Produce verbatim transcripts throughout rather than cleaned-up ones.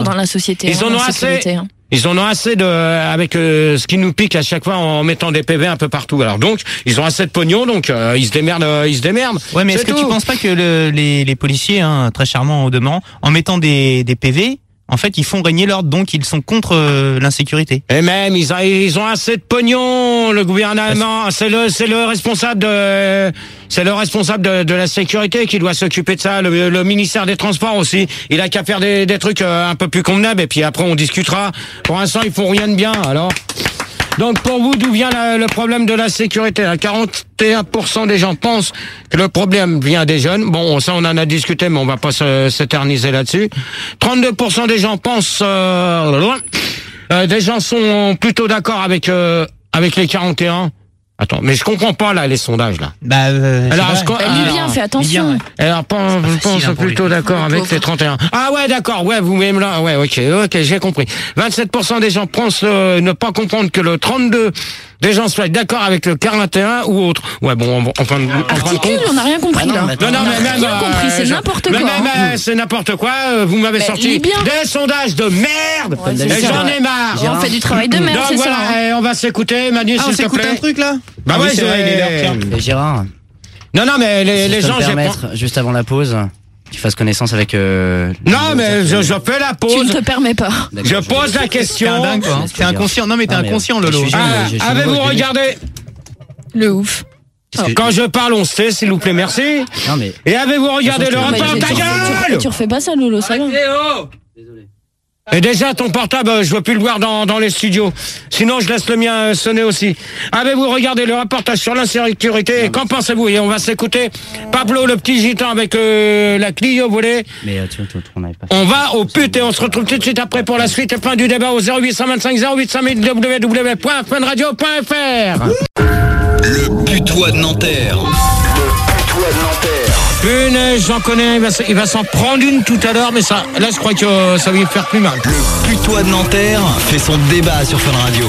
dans la société. Ils hein, en ont la assez. hein. Ils en ont assez de, avec euh, ce qui nous pique à chaque fois en mettant des P V un peu partout. Alors donc, ils ont assez de pognon, donc euh, ils se démerdent, euh, ils se démerdent. Ouais, mais est-ce que tout. tu penses pas que le, les, les policiers, hein, très charmants au demeurant, en mettant des, des P V, en fait, ils font régner l'ordre, donc ils sont contre euh, l'insécurité. Et même, ils, a, ils ont assez de pognon. Le gouvernement, c'est le, c'est le responsable de, c'est le responsable de, de la sécurité qui doit s'occuper de ça. Le, le ministère des Transports aussi. Il a qu'à faire des, des trucs euh, un peu plus convenables. Et puis après, on discutera. Pour l'instant, ils font rien de bien. Alors. Donc pour vous, d'où vient la, le problème de la sécurité? quarante et un pour cent des gens pensent que le problème vient des jeunes. Bon, ça on en a discuté, mais on va pas se, s'éterniser là-dessus. trente-deux pour cent des gens pensent... Euh, euh, des gens sont plutôt d'accord avec euh, avec les quarante et un. Attends, mais je comprends pas là les sondages là. Bah, euh, alors, je bah, Lis bien, fais attention. Bien, ouais. alors pense, je pense facile, hein, plutôt lui. d'accord avec les trente et un. Ah ouais, d'accord, ouais, vous même là, ouais, ok, ok, j'ai compris. vingt-sept pour cent des gens pensent euh, ne pas comprendre que le trente-deux des gens soient d'accord avec le quarante et un ou autre. Ouais, bon, en, en fin de en fin de Articule, compte. on n'a rien compris Ah non, là. mais Non, non, On a mais même, rien compris, c'est je- n'importe mais quoi. même, hein. euh, c'est n'importe quoi. euh, Vous m'avez Mais sorti lis bien. des sondages de merde. Ouais, c'est et ça. j'en ai marre. On fait du travail de merde, Donc c'est voilà, ça. hein. et on va s'écouter, Manu, Ah, on s'il te s'écoute plaît. un truc là Bah Ah oui, ouais, c'est vrai, il est l'heure, j'ai- tiens. Et Gérard, Non, non, mais les, si les je peux gens, me j'ai pas... permettre, juste avant la pause, tu fasses connaissance avec... Euh, Non, mais je, je fais la Tu ne pause. te permets pas. D'accord, Je pose la T'es question. un dingue, quoi. hein. Laisse-le T'es dire. inconscient. Non, mais t'es Ah, mais inconscient, je Lolo. suis jeune. Ah, je suis avez-vous nouveau, je l'ai regardé? Le ouf. Qu'est-ce que- Quand je parle, on se tait, s'il vous plaît, merci. Non, mais... Et avez-vous regardé le Bah, Bah, repas? tu- Ta tu- gueule! Tu refais pas ça, Lolo, ça va. Désolé. Et déjà, ton portable, je veux plus le voir dans, dans les studios. Sinon, je laisse le mien sonner aussi. Avez-vous regardé le reportage sur l'insécurité? Et qu'en pensez-vous? Et on va s'écouter Pablo, le petit gitan, avec euh, la Clio volée. Mais euh, tu vois, on n'avait pas... On va au pute et on se retrouve tout de suite après pour la suite et fin du débat au zéro huit cent vingt-cinq zéro huit cent mille w w w point funradio point f r. Le putois de Nanterre. Le putois de Nanterre. Une, j'en connais, il va, s- il va s'en prendre une tout à l'heure, mais ça, là, je crois que euh, ça va lui faire plus mal. Le putois de Nanterre fait son débat sur Fun Radio.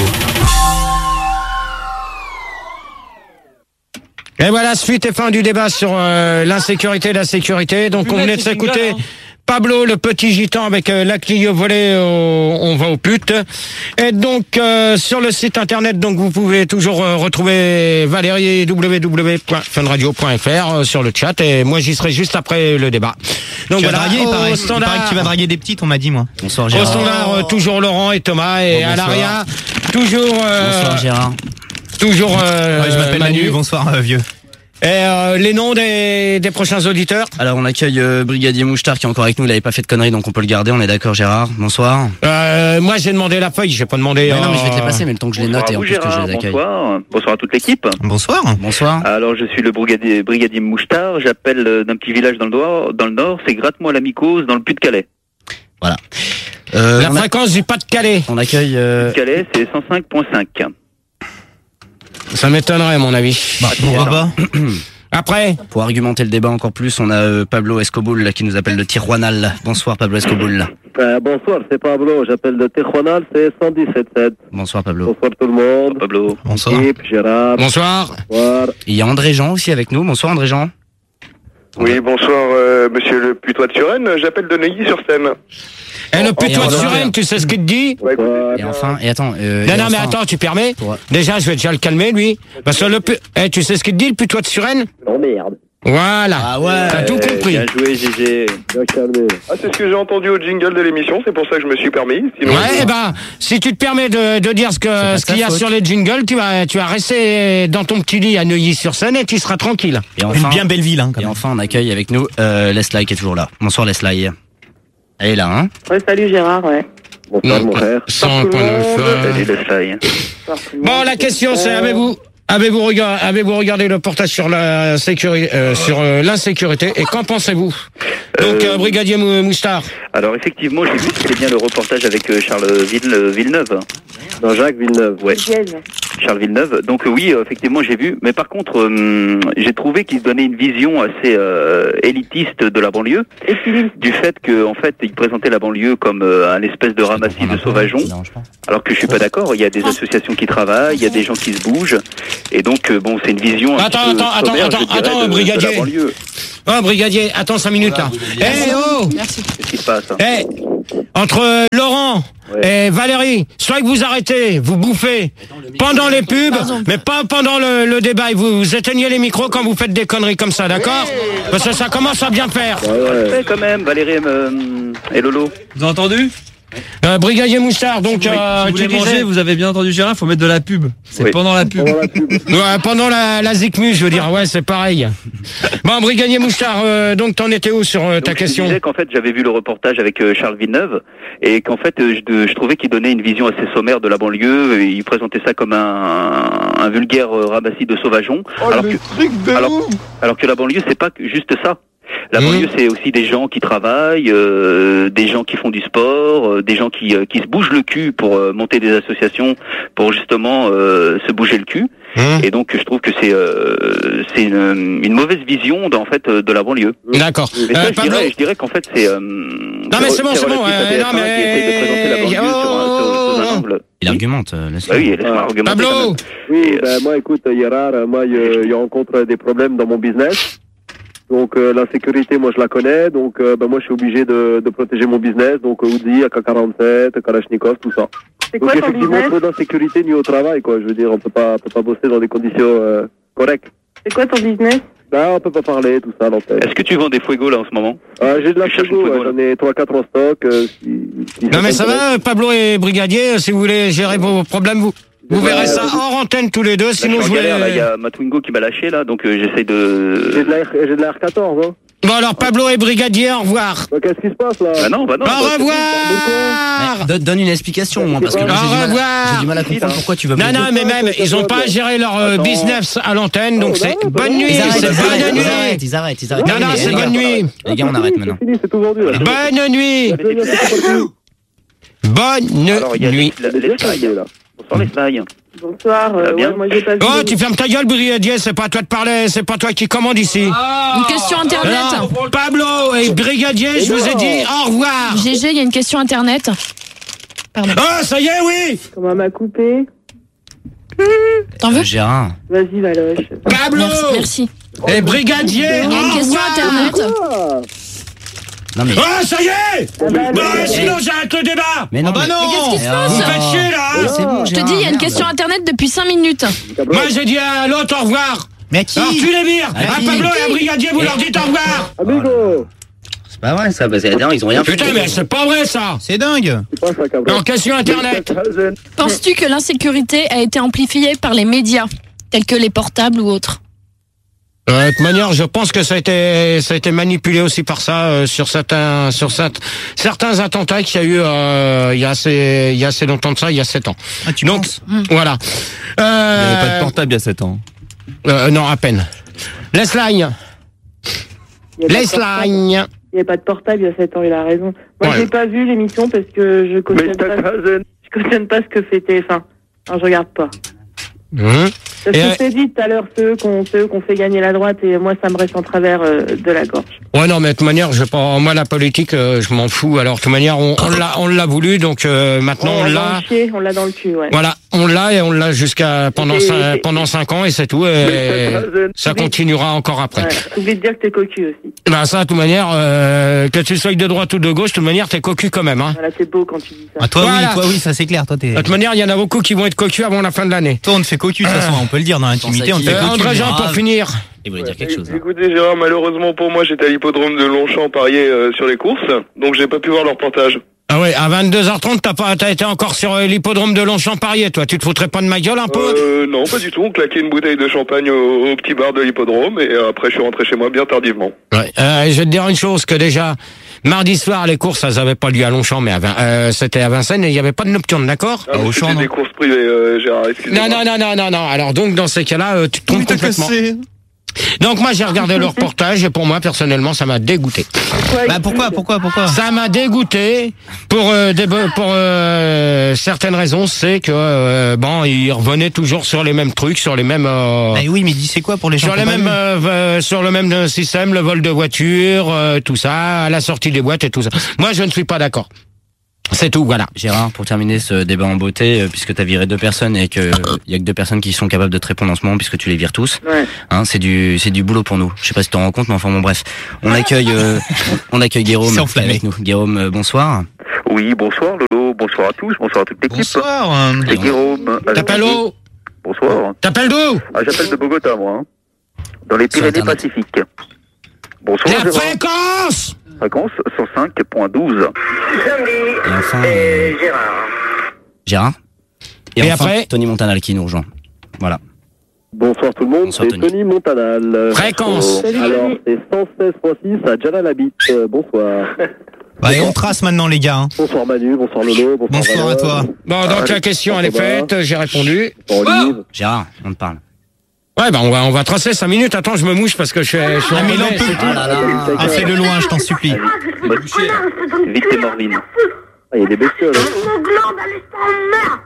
Et voilà, suite et fin du débat sur euh, l'insécurité et la sécurité. Donc, on venait de s'écouter Pablo, le petit gitan, avec euh, la Clio volée, au- on va au pute. Et donc, euh, sur le site internet, donc vous pouvez toujours euh, retrouver Valérie, w w w point funradio point f r, euh, sur le chat. Et moi, j'y serai juste après le débat. Donc Tu vas voilà, draguer, il au paraît. Il standard, paraît que tu vas draguer des petites, on m'a dit, moi. Bonsoir au Gérard. standard, euh, toujours Laurent et Thomas. Et Bon, à bonsoir. l'arrière, toujours... euh, Bonsoir Gérard. toujours euh, Ouais, je m'appelle Manu. Bonsoir, euh, vieux. Et euh, les noms des, des prochains auditeurs? Alors on accueille euh, Brigadier Mouchtar qui est encore avec nous, il avait pas fait de conneries donc on peut le garder, on est d'accord Gérard. Bonsoir. Euh, moi j'ai demandé la feuille, j'ai pas demandé. Ouais, non mais je vais te les euh, passer mais le temps que je les Bonsoir note et à en vous, plus que je Gérard, les accueille. bonsoir. Bonsoir à toute l'équipe. Bonsoir. Bonsoir. Alors, je suis le brigadier, brigadier Mouchtar. J'appelle euh, d'un petit village dans le nord, dans le nord. C'est Gratte-moi la Mycose, dans le Puy-de-Calais. Euh, La on, a- fréquence du Pas-de-Calais. on accueille... Euh... Calais, c'est cent cinq virgule cinq. Ça m'étonnerait à mon avis. Bah, pourquoi pas? Après, Pour argumenter le débat encore plus, on a euh, Pablo Escoboul là, qui nous appelle de Tijuanal. Bonsoir Pablo Escoboul. Euh, bonsoir, c'est Pablo, j'appelle de Tijuana, c'est cent dix-sept sept. Bonsoir Pablo. Bonsoir tout le monde. Pablo. Bonsoir. Équipe, Gérard, bonsoir. bonsoir. Et il y a André Jean aussi avec nous. Bonsoir André Jean. Oui, bonsoir, euh, monsieur le putois de Suresnes. J'appelle de Neuilly-sur-Seine. Et le putois de voilà. Suresnes, tu sais ce qu'il te dit? Ouais, écoutez, Ouais, Et enfin, et attends. Euh, Non, et non, mais enfin- attends, tu permets? Ouais. Déjà, je vais déjà le calmer, lui. Parce que le pu... Eh, tu sais ce qu'il te dit, le putois de Suresnes? Oh merde, Voilà. Ah ouais. T'as tout Euh, compris. Bien joué, G G. bien calmé. ah, c'est ce que j'ai entendu au jingle de l'émission, c'est pour ça que je me suis permis. Sinon, Ouais, eh ben, si tu te permets de, de dire ce que pas ce ta qu'il y a faute. sur les jingles, tu vas tu vas rester dans ton petit lit à Neuilly-sur-Seine et tu seras tranquille. Et Une enfin, bien belle ville, hein, quand et même. enfin, on accueille avec nous euh, Leslie qui est toujours là. Bonsoir Leslie. Elle est là, hein. Ouais, salut Gérard, ouais. Bonsoir mon frère. cent point neuf. Salut, Leslie. Bon, la question c'est avez-vous avez-vous regardé, avez-vous regardé le portage sur la sécurité euh, sur euh, l'insécurité et qu'en pensez-vous? Donc Euh, euh, brigadier Mou- Moustar. Alors, effectivement, j'ai vu que c'était bien le reportage avec euh, Charles Ville, euh, Villeneuve. Dans Jacques Villeneuve. Ouais. Dièse. Charles Villeneuve. Donc euh, oui, euh, effectivement, j'ai vu. Mais par contre, euh, j'ai trouvé qu'il donnait une vision assez euh, élitiste de la banlieue, du fait que, en fait, il présentait la banlieue comme euh, un espèce de ramassis de sauvageons. Ça dérange pas. Alors que je suis pas d'accord. Il y a des associations qui travaillent, il y a des gens qui se bougent, et donc euh, bon, c'est une vision un Attends, petit peu attends, sommaire, attends, je dirais, attends, de- de brigadier. la banlieue. Oh brigadier, attends cinq minutes là. Eh oh, Qu'est-ce qui se passe? eh entre euh, Laurent et Valérie, soit que vous arrêtez, vous bouffez pendant les pubs, mais pas pendant le, le débat. Vous, vous éteignez les micros quand vous faites des conneries comme ça, d'accord? Parce que ça commence à bien faire. Ouais, ouais. Quand même, Valérie euh, et Lolo. Vous avez entendu? Euh, Brigadier Mouchard, donc si vous, euh, si vous tu voulez disais... manger, vous avez bien entendu Gérard, faut mettre de la pub. C'est oui. pendant la pub. Pendant la pub. Ouais, pendant la, la Zikmu, je veux dire, ouais, c'est pareil. Bon, Brigadier Mouchard, euh, donc t'en étais où sur euh, ta donc, question? Je disais qu'en fait, j'avais vu le reportage avec euh, Charles Villeneuve et qu'en fait, euh, je, je trouvais qu'il donnait une vision assez sommaire de la banlieue. Il présentait ça comme un, un, un vulgaire euh, ramassis de sauvageons. Oh, alors, le que, truc de alors, ouf. alors que la banlieue, c'est pas juste ça. La Mmh. banlieue, c'est aussi des gens qui travaillent, euh, des gens qui font du sport, euh, des gens qui, euh, qui se bougent le cul pour euh, monter des associations, pour justement euh, se bouger le cul. Mmh. Et donc, je trouve que c'est euh, c'est une, une mauvaise vision, en fait, de la banlieue. D'accord. Et ça, Euh, je, Pablo... dirais, je dirais qu'en fait, c'est... Euh, non, mais c'est bon, c'est bon. Euh, Euh, non, mais... qui essaye de présenter la banlieue oh, sur un, sur, sur un angle. Il argumente, euh, laisse-le. Bah oui, laisse-moi argumenter. Pablo. Oui, ben moi, écoute, Gérard, moi, je, je rencontre des problèmes dans mon business. Donc euh, la sécurité, moi je la connais, donc euh, ben moi je suis obligé de, de protéger mon business, donc euh, Uzi, A K quarante-sept, Kalachnikov, tout ça. C'est donc quoi ton effectivement business? trop d'insécurité nuit au travail, quoi. Je veux dire, on peut pas, on peut pas bosser dans des conditions euh, correctes. C'est quoi ton business? Ben on peut pas parler, tout ça, l'antenne. Est-ce que tu vends des fuegos là en ce moment? euh, J'ai de la Tu cherches fuego, une fuego, ouais, j'en ai trois quatre en stock. Euh, si, si Non, mais ça va, Pablo et Brigadier, si vous voulez gérer vos problèmes, vous... Vous verrez ça hors antenne tous les deux, sinon là, je je suis en galère, là, il y voulais... a ma Twingo qui m'a lâché là, donc euh, j'essaye de... J'ai de la, R- j'ai de la R quatorze, hein. Bon alors, Pablo et Brigadier, au revoir. Donc qu'est-ce qui se passe là? Bah non, bah non. Au bah, revoir. Donne, donne une explication, moi, parce que là, Au j'ai du, mal revoir. à- j'ai du mal à comprendre pourquoi tu veux Non, pas. non, mais même, ils ont pas géré leur euh, Attends. business à l'antenne, donc Oh, c'est non, bonne non, nuit, Ils arrêtent, c'est ils arrêtent, bonne ils arrêtent, nuit. ils arrêtent, ils arrêtent. Non, non, Les c'est gars, bonne nuit. Les gars, on arrête maintenant. C'est fini, c'est tout vendu là. Bonne nuit. C'est fini, c'est pas parti. Bonne Alors, il y a nuit. les, les, les slailles. là. Bonsoir les slailles. Bonsoir, euh, Ça va bien ouais, moi j'ai pas vu. Oh, les- tu fermes ta gueule, Brigadier, c'est pas à toi de parler, c'est pas toi qui commande ici. Une question internet. Alors, Pablo et Brigadier, je vous ai dit au revoir. G G, il y a une question internet. Pardon. Oh, ça y est, oui. Comment m'a coupé? T'en veux? Euh, Gérard. Vas-y, Valoche. Pablo Merci. Merci. et Brigadier, Il y a une au question revoir. internet. Ah, Non, mais. Oh, ça y est. bah, Bah, allez. sinon j'arrête le débat. Mais non, bah mais- non. Mais qu'est-ce qui se Oh. Vous passe? faites chier là. hein. C'est bon, Je te Gérard, dis, il y a une merde. question internet depuis cinq minutes. Moi j'ai dit à l'autre au revoir. Mais à qui? Alors tu les vires. À À qui Pablo et à Brigadier, vous leur dites au revoir. amigo. C'est pas vrai, ça, parce que ils ont rien fait. Putain, mais c'est pas vrai ça. C'est dingue. C'est pas ça, cabron. En question internet. Penses-tu que l'insécurité a été amplifiée par les médias, tels que les portables ou autres? Euh, de toute manière, je pense que ça a été, ça a été manipulé aussi par ça euh, sur certains, sur cette- certains attentats qu'il y a eu euh, il y a assez, il y a assez longtemps de ça, il y a sept ans. Ah, tu Donc penses? voilà. Il n'y Euh, avait pas de portable il y a sept ans. euh, non, à peine. Laisse line. Il y a pas de Laisse portable. line. Il n'y a pas de portable il y a sept ans, il a raison. Moi, Ouais. j'ai pas vu l'émission parce que je cautionne pas, je cautionne pas ce que fait T F un. Alors, je regarde pas. Hum. Parce Et, que euh, je t'ai dit tout à l'heure, ceux qu'on ceux qu'on fait gagner la droite, et moi, ça me reste en travers euh, de la gorge. Ouais, non, mais de toute manière, je pas, moi la politique, euh, je m'en fous. Alors de toute manière, on, on l'a, on l'a voulu, donc euh, maintenant on l'a dans l'a. le chier, on l'a dans le cul, ouais. Voilà, on l'a et on l'a jusqu'à pendant Et- cin- et- pendant cinq ans et c'est tout. Et ça continuera encore après. Ouais. Oublie de dire que t'es cocu aussi. Ben ça, de toute manière, euh, que tu sois de droite ou de gauche, de toute manière, t'es cocu quand même. Hein. Voilà, c'est beau quand tu dis ça. Ah, toi, Voilà. oui, toi, oui, ça c'est clair. Toi, t'es. De toute manière, il y en a beaucoup qui vont être cocus avant la fin de l'année. Toi, on te fait cocu, de toute façon, on peut le dire dans l'intimité, on te fait Euh, cocu. André Jean, pour grave. finir. Il voulait dire quelque chose. hein. Écoutez Gérard, malheureusement pour moi j'étais à l'hippodrome de Longchamp parier euh, sur les courses, donc j'ai pas pu voir leur reportage. Ah ouais, à vingt-deux heures trente, t'as pas, t'as été encore sur euh, l'hippodrome de Longchamp-Parier, toi. Tu te foutrais pas de ma gueule un peu? Euh, non, pas du tout, on claquait une bouteille de champagne au, au petit bar de l'hippodrome et euh, après je suis rentré chez moi bien tardivement. Ouais. Euh, je vais te dire une chose, que déjà, mardi soir, les courses, elles avaient pas lieu à Longchamp, mais à Vin- euh, c'était à Vincennes et il y avait pas de nocturne, d'accord? Ah, mais c'était des courses privées, euh, Gérard, excusez-moi. Non, non, non, non, non, non. Alors donc, dans ces cas-là, euh, tu te trompes complètement. Donc moi, j'ai regardé le reportage et pour moi, personnellement, ça m'a dégoûté. Bah pourquoi, pourquoi, pourquoi? Ça m'a dégoûté pour euh, des, pour euh, certaines raisons, c'est que euh, bon, il revenait toujours sur les mêmes trucs, sur les mêmes euh, Bah oui, mais dis c'est quoi pour les gens sur qui les ont pas mêmes vu euh, euh, sur le même système, le vol de voiture, euh, tout ça, à la sortie des boîtes et tout ça. Moi, je ne suis pas d'accord. C'est tout, voilà. Gérard, pour terminer ce débat en beauté, euh, puisque t'as viré deux personnes et que il y a que deux personnes qui sont capables de te répondre en ce moment, puisque tu les vires tous. Ouais. Hein, c'est du, c'est du boulot pour nous. Je sais pas si tu t'en rends compte, mais enfin bon, bref. On accueille, euh, on accueille Guillaume C'est enflammé. avec nous. Guillaume, euh, bonsoir. Oui, bonsoir Lolo, bonsoir à tous, bonsoir à toute l'équipe. Bonsoir. euh, C'est Guillaume. T'appelles où? Bonsoir. T'appelles d'où? Ah, j'appelle de Bogota, moi. Hein. Dans les Pyrénées-Pacifiques. Bonsoir. La Gérard. fréquence! Fréquence cent cinq point douze. Et enfin, euh, Gérard. Et, Et enfin, après Tony Montanal qui nous rejoint. Voilà. Bonsoir tout le monde, Bonsoir, c'est Tony. Tony Montanal. Fréquence. Euh, alors, c'est cent seize point six à Jalalabit. Euh, bonsoir. Bah, et on trace maintenant, les gars. Hein. Bonsoir Manu, bonsoir Lolo, bonsoir Bonsoir à Valère. toi. Bon, donc la question, elle est faite, j'ai répondu. Bonsoir Olive. Gérard, on te parle. Ouais, bah on va, on va tracer cinq minutes. Attends, je me mouche parce que je suis, je suis Ah, en mais il en relais, peut c'est plus. tout. là là. Ah, fais-le loin, je t'en supplie. Vite et Morvin. Ah, il y a des bestioles. Hein.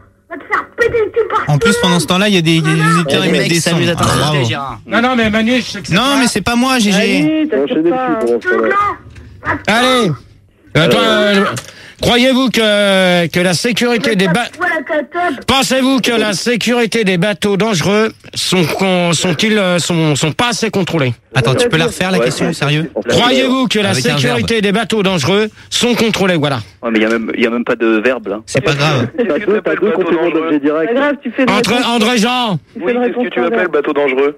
En plus, pendant ce temps-là, il y a des, il y a des auditeurs, ils mettent des sons. s'amusent à Ah, bravo. t'insulter, Gérard. Non, non, mais Manu, je sais que c'est Non, pas- mais c'est pas moi, G G. Allez, On va enchaîner t'inquiète pas. dessus pendant ce temps-là. Allez. Euh, toi, euh, croyez-vous que, que la sécurité des ba... Pensez-vous que la sécurité des bateaux dangereux sont, con- sont-ils, euh, sont, sont pas assez contrôlés? Attends, tu peux la refaire, la Ouais, question, c'est- sérieux? Croyez-vous que la Avec un sécurité des bateaux dangereux sont contrôlés? Voilà. Ouais, mais il y a même, il y a même pas de verbe, là. C'est pas grave. T'as Qu'est-ce que deux, t'as t'appelles deux bateau compléments dangereux? d'objet C'est direct. pas grave, tu fais de Entre, réponse- André Jean. tu fais Oui, de qu'est-ce que réponse tu en appelles verbe. bateau dangereux?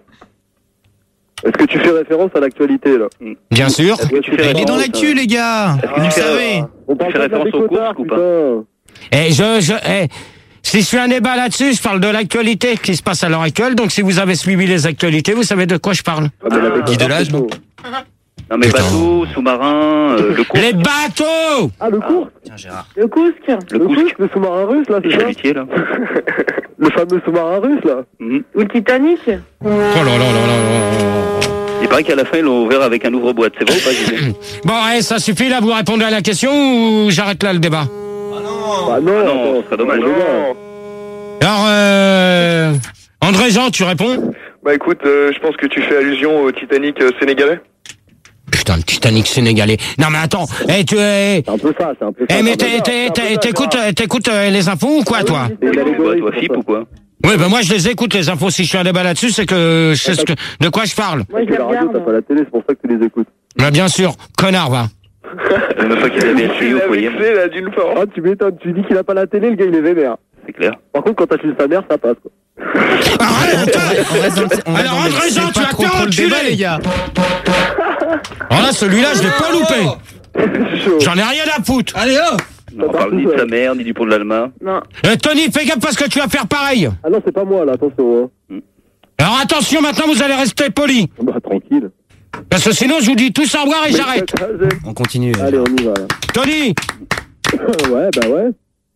Est-ce que tu fais référence à l'actualité là? Bien sûr. Est-ce que tu fais Il est dans référence, l'actu, les gars. que Vous tu le fais- savez. On parle Tu fais pas de la référence aux décotard, courses ou pas? putain. Et je, je, eh, si je fais un débat là-dessus, je parle de l'actualité qui se passe à l'heure actuelle. Donc, si vous avez suivi les actualités, vous savez de quoi je parle. Ah, mais la décotard, Guy Delage, c'est non? chaud. Non, mais Putain. bateau, sous-marin, euh, le cours. Les bateaux! Ah, le cours? Tiens, Gérard. Le Kousk. Le Le Kousk. Kousk, le sous-marin russe là, Les c'est ça? chalutiers, là. Le fameux sous-marin russe là? Mhm. Ou le Titanic. Oh là là là là là. Il paraît qu'à la fin, ils l'ont ouvert avec un ouvre-boîte. C'est vrai ou pas, Gilles? Bon, eh, ça suffit là, vous répondez à la question ou j'arrête là le débat? Ah non, Ah non, attends, ce serait dommage. on est là. Non. Alors, euh, André Jean, tu réponds? Bah écoute, euh, je pense que tu fais allusion au Titanic euh, sénégalais. Putain, le Titanic sénégalais. Non mais attends, eh, tu eh, C'est un peu ça, c'est un peu ça. eh, mais c'est un peu t'es- ça, t'es- c'est un peu t'es- ça, t'écoutes, Gérard. euh, t'écoutes euh, les infos ou quoi, toi? C'est une Quoi, allégorie, toi, c'est F I P ça. ou quoi? Oui, ben moi je les écoute les infos. Si je fais un débat là-dessus, c'est que je sais ce que, de quoi je parle. Moi, je Parce que les la radio, t'as regarde. pas la télé, c'est pour ça que tu les écoutes. Mais bien sûr, connard va. Je même pas qu'il avait Il essayé au a foyer. vexé là d'une part. Ah, tu m'étonnes, tu dis qu'il a pas la télé, le gars il est vénère. C'est clair. Par contre, quand t'as chez sa mère, ça passe quoi. Arrête! On reste dans le- on reste Alors, dans le- André Jean, c'est tu pas as trop fait trop le enculer. débat, les gars. Alors là, celui-là, je l'ai pas loupé. C'est chaud. J'en ai rien à foutre. Allez hop. On parle ni de sa mère, ni du pont de l'Alma. Non. Euh, Tony, fais gaffe parce que tu vas faire pareil. Ah non, c'est pas moi là, attention. Hein. Alors attention, maintenant vous allez rester poli. Bah tranquille. Parce que sinon, je vous dis tous au revoir et j'arrête. On continue. Allez, on y va là. Tony, Ouais, bah ouais.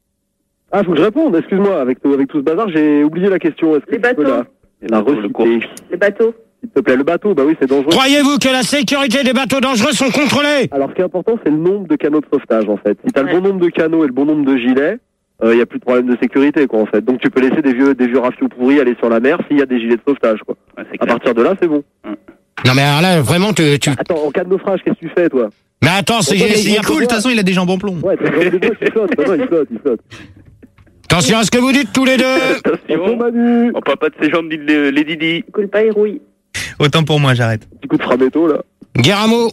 Ah, faut que je réponde, excuse-moi, avec, tout- avec tout ce bazar, j'ai oublié la question. Est-ce que Les tu peux bateaux. la, la Le cours. reciter, Les bateaux. s'il te plaît? Le bateau, bah oui, c'est dangereux. croyez-vous que la sécurité des bateaux dangereux sont contrôlées? Alors, ce qui est important, c'est le nombre de canaux de sauvetage, en fait. Si t'as Ouais. le bon nombre de canaux et le bon nombre de gilets, il n'y a plus de problème de sécurité, quoi, en fait. Donc, tu peux laisser des vieux, des vieux rafiaux pourris aller sur la mer s'il y a des gilets de sauvetage, quoi. Ouais, c'est À clair. partir de là, c'est bon. Non mais alors là, vraiment, tu... tu... Attends, en cas de naufrage, qu'est-ce que tu fais, toi? Mais attends, c'est... Ouais, mais c'est- Il est cool, de toute façon, il a des jambes en plomb. Ouais, t'as des bottes, il flotte, bah non, il flotte, il flotte. Attention à ce que vous dites tous les deux. Attention, Attention, Manu! on parle pas de ses jambes ni de les Didi. Il coule pas, il rouille. Autant pour moi, j'arrête. Petit coup de framéto, là. Guillermo.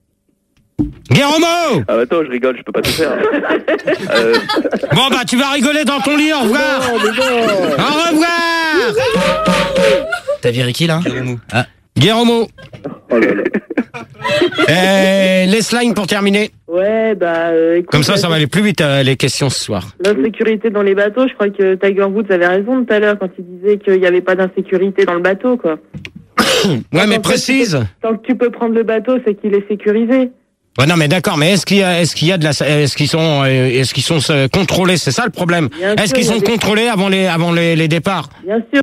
Guillermo. Ah, attends, je rigole, je peux pas tout faire. euh, Bon bah, tu vas rigoler dans ton lit, au revoir. Non, mais non! Au revoir. T'as viré qui là? Ah, Guillermo. Oh là là. Euh, les slimes pour terminer. Ouais, bah. euh, écoute, Comme ça, ça la- va aller plus vite, euh, les questions ce soir. L'insécurité dans les bateaux, je crois que Tiger Woods avait raison tout à l'heure quand il disait qu'il n'y avait pas d'insécurité dans le bateau, quoi. Ouais, mais En fait, précise. Tant que tu peux prendre le bateau, c'est qu'il est sécurisé. Ouais, non, mais d'accord, mais est-ce qu'il y a, est-ce qu'il y a de la, est-ce qu'ils sont, euh, est-ce qu'ils sont euh, contrôlés? C'est ça le problème. Bien Est-ce sûr, qu'ils il y a sont des- contrôlés avant les, avant les, les départs? Bien sûr.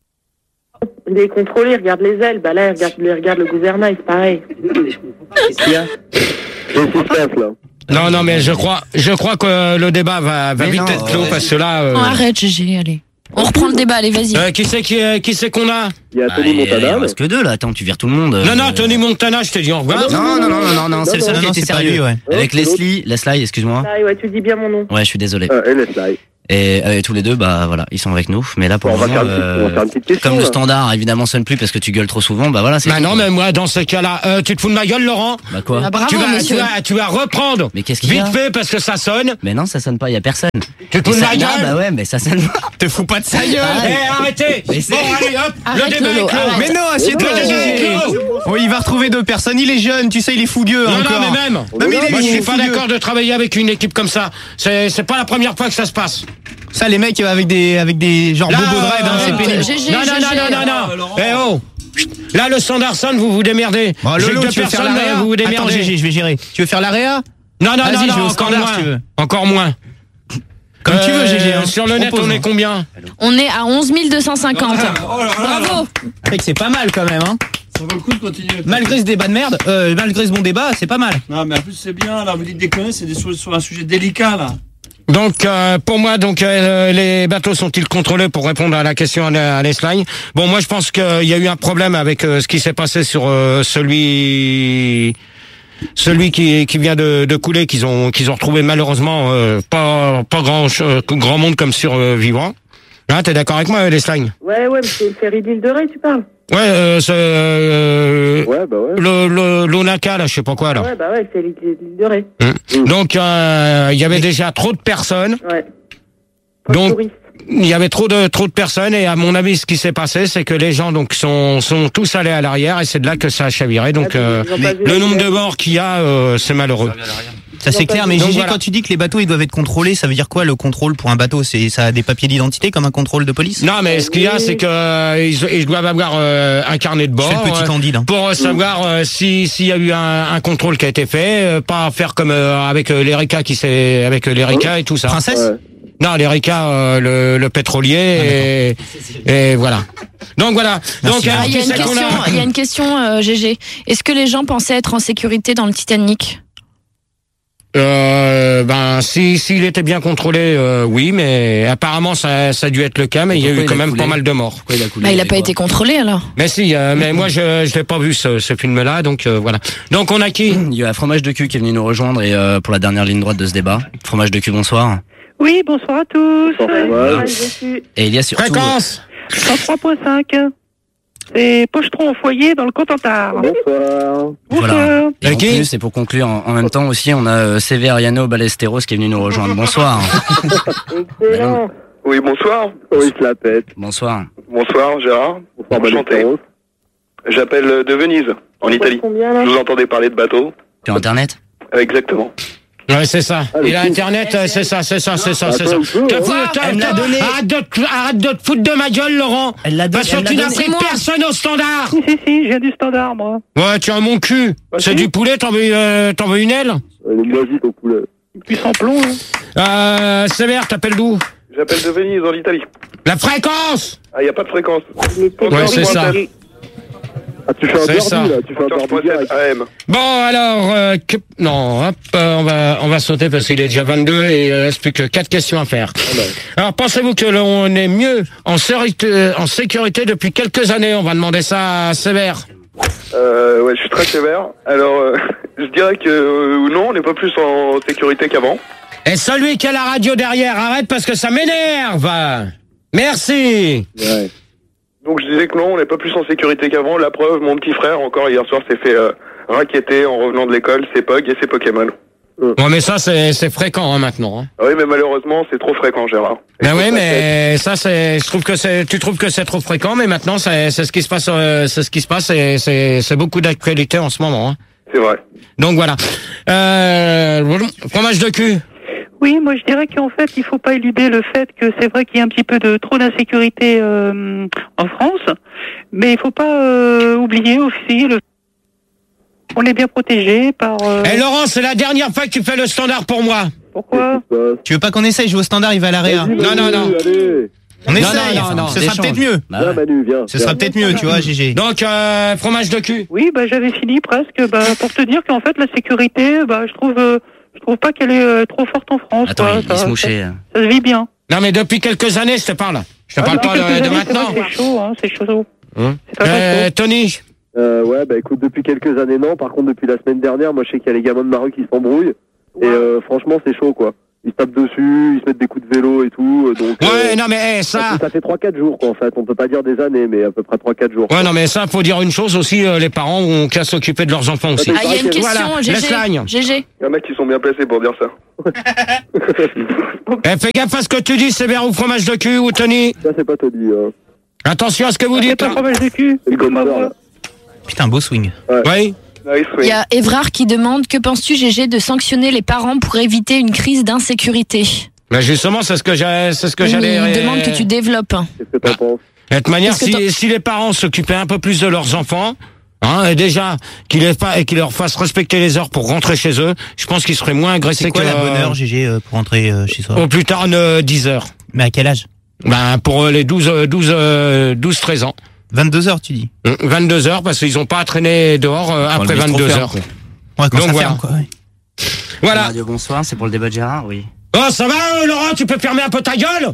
Il est contrôlé, regarde les ailes. Bah là, regarde, regarde le gouvernail, c'est pareil. C'est le suspense, là. Non, non, mais je crois, je crois que le débat va, va Mais vite non, être clos ouais. parce que là. euh, Non, arrête, Gégé, allez. On reprend le débat, allez, vas-y. euh, qui c'est qui, euh, qui c'est qu'on a? Il y a bah, Tony il il en Montana. reste que deux là. Attends, tu vires tout le monde. Non, non, Euh, Tony Montana, je t'ai dit au revoir. Non, non, non, non, non, non, c'est le seul non, qui non, était c'est pas sérieux. lui, ouais. Avec Oh, c'est Leslie, Leslie, excuse-moi. Ah, ouais, tu dis bien mon nom. Ouais, je suis désolé. Euh, et Leslie. Et euh, tous les deux, bah voilà, ils sont avec nous. Mais là, pour Bon, le on va moment, faire une petite- on va euh, faire une petite question, comme le là. standard évidemment sonne plus parce que tu gueules trop souvent, bah voilà. C'est Bah tout, non, quoi. mais moi, dans ce cas-là, euh, tu te fous de ma gueule, Laurent? Bah quoi? Ah, bravo, tu vas, monsieur. tu vas, tu vas reprendre. Mais qu'est-ce qu'il y Vite a? fait, parce que ça sonne. Mais non, ça sonne pas, y a personne. Tu te fous Et de ça- ma non, gueule? bah ouais, mais ça sonne pas. Te fous pas de sa gueule. Eh, arrêtez! Mais c'est- Bon, allez, hop, Arrête, le débat Lolo, est clos. arrête. Mais non, assieds-toi, Le débat est Gégé. clos. Oh, il va retrouver deux personnes. Il est jeune, tu sais, il est fougueux Non, encore. non, mais même. Non, mais il est- Moi, je il est suis pas fougueux. d'accord de travailler avec une équipe comme ça. C'est, c'est pas la première fois que ça se passe. Ça, les mecs avec des, avec des genre Là, bobo de raid, hein, euh, c'est pénible. G G, Non, non, G G. non, non, non, non. Eh oh. Là, le standard sonne, vous vous démerdez. Bon, J'ai Lolo, deux tu veux faire personnes, l'area? vous vous Attends, démerdez. Gégé, je vais gérer. Tu veux faire l'area? Non, non, Vas-y, non, je vais non, au encore standard, moins. si tu veux. Encore moins. Comme tu veux, Gégé. hein. Sur le Je net, propose, on est hein. combien? On est à onze mille deux cent cinquante. Bravo. Mec, c'est pas mal quand même, hein. Ça vaut le coup de continuer. Malgré ce débat de merde, euh, malgré ce bon débat, c'est pas mal. Non, mais en plus, c'est bien, là, vous dites déconner, c'est des sur, sur un sujet délicat, là. Donc, euh, pour moi, donc euh, les bateaux sont-ils contrôlés pour répondre à la question à, à l'Esline? Bon, moi, je pense qu'il y a eu un problème avec euh, ce qui s'est passé sur euh, celui celui qui, qui vient de, de couler, qu'ils ont qu'ils ont retrouvé malheureusement euh, pas pas grand ch- grand monde comme survivant. Hein, t'es d'accord avec moi, l'Esline? Ouais, ouais, mais c'est le ferry de l'île de Ré, tu parles. Ouais, euh, c'est euh, Ouais, bah ouais. le le l'Onaka là, je sais pas quoi là. Ouais, bah ouais, c'est l'île l'île de Ré. Hum. Donc, euh, il y avait déjà trop de personnes. Ouais. Pas de Donc, touristes. il y avait trop de trop de personnes et à mon avis, ce qui s'est passé, c'est que les gens donc sont sont tous allés à l'arrière et c'est de là que ça a chaviré. Donc, Ah, euh, ils ont pas vu le la nombre de vidéo. morts qu'il y a, euh, c'est malheureux. Ça c'est clair, mais Donc, Gégé, voilà. quand tu dis que les bateaux ils doivent être contrôlés, ça veut dire quoi le contrôle pour un bateau? C'est ça a des papiers d'identité comme un contrôle de police? Non, mais ce qu'il y a, c'est que euh, ils, ils doivent avoir euh, un carnet de Je bord fais le petit euh, Candide. hein. pour euh, savoir euh, si s'il y a eu un, un contrôle qui a été fait, euh, pas faire comme euh, avec euh, l'Erika qui s'est avec euh, l'Erika et tout ça. Princesse? Ouais. Non, l'Erika, euh, le, le pétrolier et, et voilà. Donc voilà. Merci. Donc alors, Ah, il y a qui une c'est qu'on question, a il y a une question, euh, G G. Est-ce que les gens pensaient être en sécurité dans le Titanic? Euh, ben, si s'il était bien contrôlé, euh, oui, mais apparemment ça, ça a dû être le cas, mais il y a Pourquoi eu il quand a même coulé pas mal de morts. Pourquoi il a coulé Bah, il a les pas morts été contrôlé alors. Mais si, euh, mais moi je je l'ai pas vu ce, ce film-là, donc euh, voilà. Donc on a qui? Il y a Fromage de cul qui est venu nous rejoindre et euh, pour la dernière ligne droite de ce débat. Fromage de cul, bonsoir. Oui, bonsoir à tous. Bonsoir, Ouais, ouais. je suis Et il y a surtout Fréquence. cent trois point cinq. C'est Pochetron au foyer dans le Cotentin. Bonsoir. voilà. Et en Ok. plus, et pour conclure, en, en même temps aussi, on a euh, C V Ariano Ballesteros qui est venu nous rejoindre. Bonsoir. Excellent. Oui, bonsoir. Oh, il se la pète. Bonsoir. Bonsoir, Gérard. Bonsoir, Enchanté. Ballesteros. J'appelle euh, de Venise, en Italie. Combien là? Je vous entendais parler de bateau. Sur Internet? Euh, Exactement. Ouais, c'est ça. Ah, le Et coup. internet, euh, c'est ça, c'est ça, c'est ça, c'est ça. Attends, un peu, T'as hein. fou- t'as- Elle me l'a t'as- donné. Arrête de, te- arrête de te foutre de ma gueule, Laurent. Elle l'a Parce donné. que tu n'as pris personne au standard. Si, si, si, je viens du standard, moi. Ouais, tu as mon cul. C'est du poulet, t'en veux, euh, t'en veux une aile? Elle est magique au poulet. Depuis sans plomb, hein. Euh, Sévère, t'appelles d'où? J'appelle de Venise, en Italie. La fréquence! Ah, il n'y a pas de fréquence. Ouais, c'est ça. Ah, tu fais un C'est derby, ça. là. Tu fais un quatorze derby point sept direct. A M. Bon, alors, euh, que- non, hop, euh, on va, on va sauter parce qu'il est déjà vingt-deux et il reste plus que quatre questions à faire. Alors, pensez-vous que l'on est mieux en sécurité, en sécurité depuis quelques années? On va demander ça à Sévère. Euh, ouais, je suis très sévère. Alors, euh, je dirais que euh, non, on n'est pas plus en sécurité qu'avant. Et celui qui a la radio derrière, arrête parce que ça m'énerve. Merci. Ouais. Donc je disais que non, on n'est pas plus en sécurité qu'avant. La preuve, mon petit frère, encore hier soir, s'est fait euh, raqueter en revenant de l'école, ses Pog et ses Pokémon. Bon, mais ça, c'est, c'est fréquent, hein, maintenant, hein. Ah oui, mais malheureusement, c'est trop fréquent, Gérard. Ben oui, mais ça, c'est, je trouve que c'est, tu trouves que c'est trop fréquent, mais maintenant, c'est, c'est ce qui se passe, euh, c'est ce qui se passe et c'est, c'est beaucoup d'actualité en ce moment, hein. C'est vrai. Donc voilà. Euh, fromage de cul. Oui, moi je dirais qu'en fait, il faut pas éluder le fait que c'est vrai qu'il y a un petit peu de trop d'insécurité euh, en France, mais il faut pas euh, oublier aussi le on est bien protégé par. Euh... Eh Laurent, c'est la dernière fois que tu fais le standard pour moi. Pourquoi? Tu veux pas qu'on essaye? Je vais au standard, il va à l'area. Vas-y, Non, non, Manu, non. Allez. On Non, essaye. non, non, non, Ce des sera chances. peut-être mieux. Bah Viens, ouais. Manu, viens. Ce sera Viens. peut-être mieux, tu vois, Gégé. Donc euh, fromage de cul. Oui, bah j'avais fini presque. Bah pour te dire qu'en fait la sécurité, bah je trouve, euh, je trouve pas qu'elle est euh, trop forte en France. Attends, quoi. il, il ça, se mouchait. ça, ça se vit bien. Non, mais depuis quelques années, je te parle. Je te Ah, parle depuis pas de, quelques de années, maintenant. c'est vrai que C'est chaud, hein, c'est chaud. Hein C'est pas Euh, facile. Tony. Euh, ouais, bah écoute, depuis quelques années, non. Par contre, depuis la semaine dernière, moi, je sais qu'il y a les gamins de ma rue qui s'embrouillent. Et euh, franchement, c'est chaud, quoi. Ils se tapent dessus, ils se mettent des coups de vélo et tout. Donc, Ouais, euh, non mais eh, ça... ça fait trois quatre jours quoi en fait. On peut pas dire des années, mais à peu près trois quatre jours. Ouais, non mais ça, faut dire une chose aussi, euh, les parents ont qu'à s'occuper de leurs enfants aussi. Ah, il y a une question, Voilà, G G. laisse-lagne. G G. Il y en a qui sont bien placés pour dire ça. Eh, fais gaffe à ce que tu dis, c'est vers ou fromage de cul ou Tony. Ça c'est pas te dit. Hein. Attention à ce que vous dites. C'est pas fromage de cul. C'est le Comme ma gommeur, voix. là. Putain, beau swing. Oui. Nice, Il oui. y a Évrard qui demande que penses-tu, G G, de sanctionner les parents pour éviter une crise d'insécurité? Mais justement, c'est ce que j'ai, c'est ce que Il j'allais. demande que tu développes. Qu'est-ce que t'en penses? De toute manière, Qu'est-ce que si, si les parents s'occupaient un peu plus de leurs enfants, hein, et déjà qu'ils les fa- et qu'ils leur fassent respecter les heures pour rentrer chez eux, je pense qu'ils seraient moins agressés C'est quoi que la bonne heure, G G, euh, pour rentrer euh, chez soi? au plus tard ne- dix heures. Mais à quel âge? Ben pour euh, les douze, euh, douze, euh, douze, treize ans. vingt-deux heures, tu dis? Hum, vingt-deux heures parce qu'ils ont pas à traîner dehors euh, après vingt-deux heures. Ouais, quand Donc ça voilà. ferme, quoi. Ouais. Voilà. Radio, bonsoir, c'est pour le débat de Gérard, oui. Oh, ça va, euh, Laurent, tu peux fermer un peu ta gueule?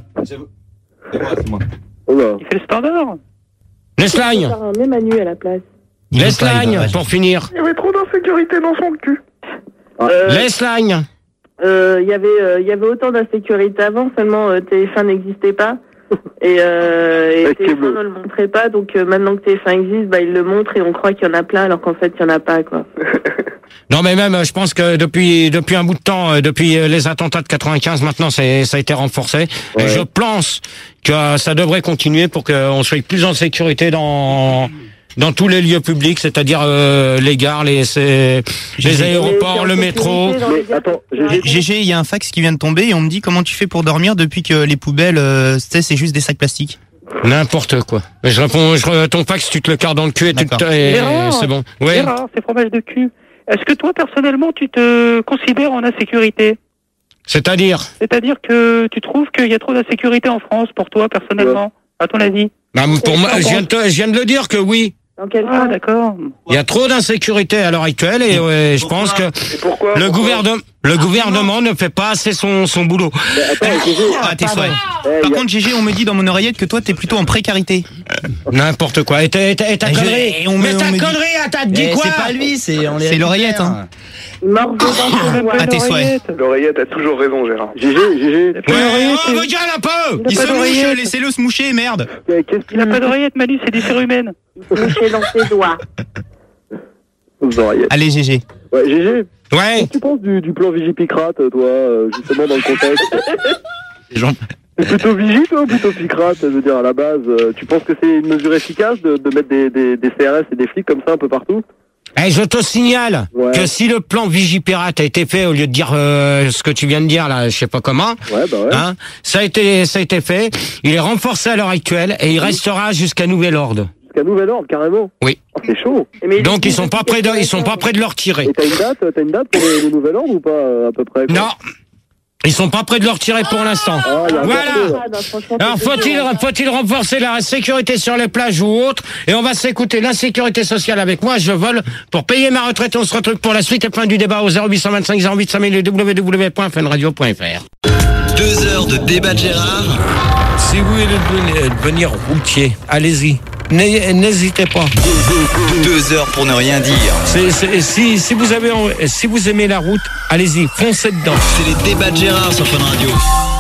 Oh là. Il fait le standard. Laisse-lagne. Mets Manu à la place. Il veut pas, il Laisse-lagne, veut pas. pour finir. Il y avait trop d'insécurité dans son cul. Euh, Laisse-lagne. euh, Il y avait, euh, il y avait autant d'insécurité avant, seulement euh, T F un n'existait pas. Et, euh, et Avec T F un Keblo. ne le montrait pas, donc euh, maintenant que T F un existe, bah, il le montre et on croit qu'il y en a plein alors qu'en fait il n'y en a pas, quoi. Non mais même, je pense que depuis depuis un bout de temps, euh, depuis euh, les attentats de quatre-vingt-quinze, maintenant c'est ça a été renforcé. Ouais. Et je pense que ça devrait continuer pour qu'on soit plus en sécurité dans dans tous les lieux publics, c'est-à-dire euh, les gares, les c'est- les aéroports, le métro. Mais attends, G G, G G, il y a un fax qui vient de tomber et on me dit comment tu fais pour dormir depuis que les poubelles, euh, tu sais, c'est juste des sacs plastiques. N'importe quoi. Mais je réponds, je, ton fax, tu te le carres dans le cul et, tu D'accord. te, et Gérard, c'est bon. Oui. Gérard, c'est fromage de cul. Est-ce que toi, personnellement, tu te considères en insécurité? C'est-à-dire, C'est-à-dire que tu trouves qu'il y a trop d'insécurité en France pour toi, personnellement, à ton avis? bah, pour moi, je viens, de te- je viens de le dire que oui. Dans quel Ah, sens? d'accord. Il y a trop d'insécurité à l'heure actuelle et ouais, je pense que Et pourquoi le pourquoi gouvernement, le gouvernement ne fait pas assez son son boulot. mais attends, G G, Ah, tes souhaits. eh, Par y a- contre, G G, on me dit dans mon oreillette que toi, t'es plutôt en précarité. N'importe quoi. Et ta, et ta, et ta Et je- connerie. et on me- Mais on ta me dit- connerie, elle t'a dit Eh, quoi? c'est pas lui, c'est on les C'est l'oreillette, hein. Il mord dedans sur moi. À tes souhaits. L'oreillette. L'oreillette a toujours raison, Gérard. G G, G G, Il a pas d'oreillette, Ouais, oh, c'est- regarde un peu! Il Il a se pas mouche, d'oreillette. laissez-le se moucher, merde. qu'est-ce Il n'a pas d'oreillette, Manu, c'est des cérumen. Mouché dans ses doigts. qu'ils ont Allez, G G. Ouais, G G, Ouais. qu'est-ce que tu penses du, du plan Vigipicrate, toi, euh, justement dans le contexte? Les gens. C'est plutôt Vigie, toi, ou plutôt Picrate? Je veux dire, à la base, euh, tu penses que c'est une mesure efficace de, de mettre des, des, des C R S et des flics comme ça un peu partout? Eh, je te signale Ouais. que si le plan Vigipirate a été fait au lieu de dire euh, ce que tu viens de dire là, je sais pas comment, Ouais, bah ouais. hein, ça a été ça a été fait. Il est renforcé à l'heure actuelle et il restera jusqu'à nouvel ordre. Jusqu'à nouvel ordre, carrément. Oui. Oh, c'est chaud. Mais Donc il- ils sont pas prêts de ils sont pas prêts de le retirer. Et t'as une date, t'as une date pour le, le nouvel ordre ou pas, euh, à peu près, quoi? Non. Ils sont pas prêts de le retirer pour l'instant. Ah, il y a un Voilà. perso, Ah, non, franchement, Alors c'est faut-il dégueulasse. faut-il renforcer la sécurité sur les plages ou autre? Et on va s'écouter l'insécurité sociale avec moi. Je vole pour payer ma retraite. On se retrouve pour la suite et fin du débat au zéro huit cent vingt-cinq zéro huit cinq mille et w w w point fun radio point f r. Deux heures de débat de Gérard. Si vous voulez devenir, devenir routier, allez-y. N'hé- N'hésitez pas. Deux heures pour ne rien dire. C'est- c'est- si, si vous avez, en- si vous aimez la route, allez-y, foncez dedans. C'est les débats de Gérard sur Fun Radio.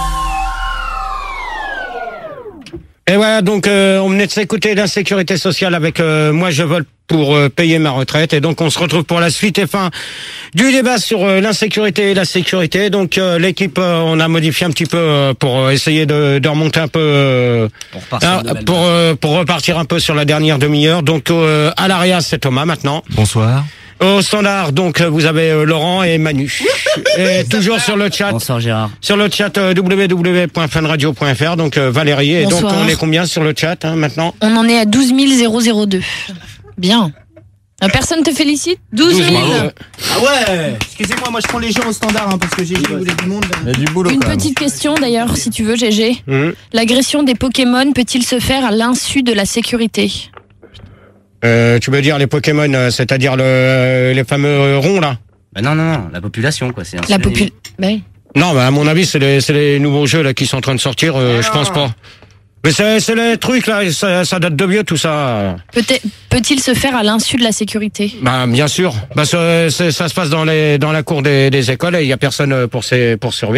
Et voilà, donc euh, on venait de s'écouter l'insécurité sociale avec euh, moi je vole pour euh, payer ma retraite. Et donc on se retrouve pour la suite et fin du débat sur euh, l'insécurité et la sécurité. Donc euh, l'équipe, euh, on a modifié un petit peu euh, pour euh, essayer de, de remonter un peu, euh, Pour repartir hein, de belle pour, euh, pour repartir un peu sur la dernière demi-heure. Donc euh, à l'arrière c'est Thomas maintenant. Bonsoir. Au standard, donc vous avez euh, Laurent et Manu. Et toujours sur le chat. Bonsoir Gérard. Sur le chat euh, w w w point fun radio point f r, donc euh, Valérie. Et donc Bonsoir. on est combien sur le chat hein, maintenant? On en est à douze mille deux. Bien. Euh, Personne te félicite? douze mille. Bravo. Ah ouais. Excusez-moi, moi je prends les gens au standard hein, parce que G G voulait du monde. Il y a du boulot Une quand même. petite question d'ailleurs, si tu veux, G G. Mhm. L'agression des Pokémon peut-il se faire à l'insu de la sécurité? Euh, tu veux dire les Pokémon, euh, c'est-à-dire le, les fameux euh, ronds là? Bah non, non, non, la population, quoi. C'est un La sujet- population. oui. Non, bah, à mon avis, c'est les, c'est les nouveaux jeux là qui sont en train de sortir. euh, je pense pas. Mais c'est, c'est les trucs là, ça, ça date de vieux tout ça. Peut-être- Peut-il se faire à l'insu de la sécurité? Bah bien sûr. Bah ça, c'est- ça se passe dans les dans la cour des, des écoles et il y a personne pour ces, pour surveiller.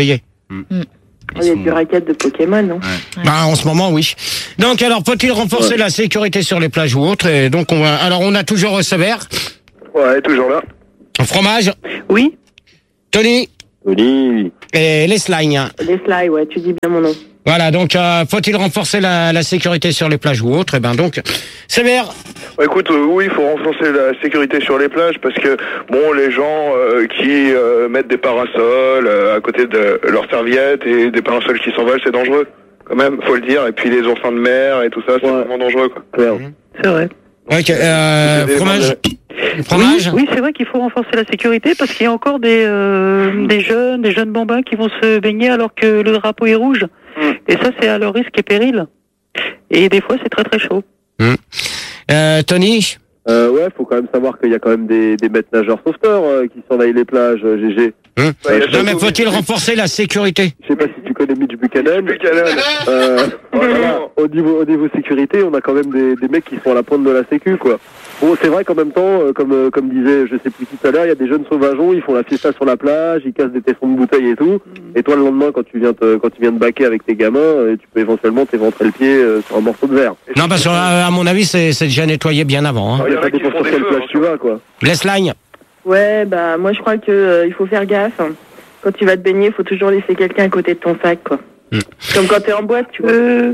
Mm. Il y a du racket de Pokémon, non? Ouais. Bah, en ce moment, oui. Donc, alors, faut-il renforcer ouais. la sécurité sur les plages ou autres? Et donc, on va, alors, on a toujours Sévère. Ouais, toujours là. Fromage. Oui. Tony. Tony. Et les slimes. Les slimes, ouais, tu dis bien mon nom. Voilà, donc, euh, faut-il renforcer la, la sécurité sur les plages ou autres? Et ben, donc, Sévère. Bah, écoute, euh, oui, il faut renforcer la sécurité sur les plages parce que, bon, les gens euh, qui euh, mettent des parasols euh, à côté de leurs serviettes et des parasols qui s'envolent, c'est dangereux, quand même, faut le dire. Et puis les oursins de mer et tout ça, c'est ouais. vraiment dangereux, quoi. Mmh. C'est vrai. Ok, euh, fromage. fromage. Oui, oui c'est vrai qu'il faut renforcer la sécurité parce qu'il y a encore des, euh, des jeunes, des jeunes bambins qui vont se baigner alors que le drapeau est rouge. Mmh. Et ça, c'est à leur risque et péril. Et des fois, c'est très très chaud. Mmh. Euh, Tony euh, Ouais, faut quand même savoir qu'il y a quand même des, des maîtres nageurs sauveteurs euh, qui surveillent les plages, euh, G G. Mmh. Ouais, non, mais faut-il renforcer la sécurité? Je sais pas si tu connais Mitch Buchanan. Buchanan. Euh, voilà, au niveau, au niveau sécurité, on a quand même des, des mecs qui sont à la pointe de la sécu, quoi. Bon, c'est vrai qu'en même temps, euh, comme, euh, comme disait, je sais plus tout à l'heure, il y a des jeunes sauvageons, ils font la fiesta sur la plage, ils cassent des tessons de bouteilles et tout. Et toi, le lendemain, quand tu viens te, quand tu viens de baquer avec tes gamins, euh, tu peux éventuellement t'éventrer le pied euh, sur un morceau de verre. Non, parce que, euh, à mon avis, c'est, c'est déjà nettoyé bien avant, hein. Il y a pas des sur quelle plage tu vas, quoi. Laisse line. Ouais, bah, moi, je crois que, euh, il faut faire gaffe. Quand tu vas te baigner, il faut toujours laisser quelqu'un à côté de ton sac, quoi. Mmh. Comme quand t'es en boîte, tu vois. Euh...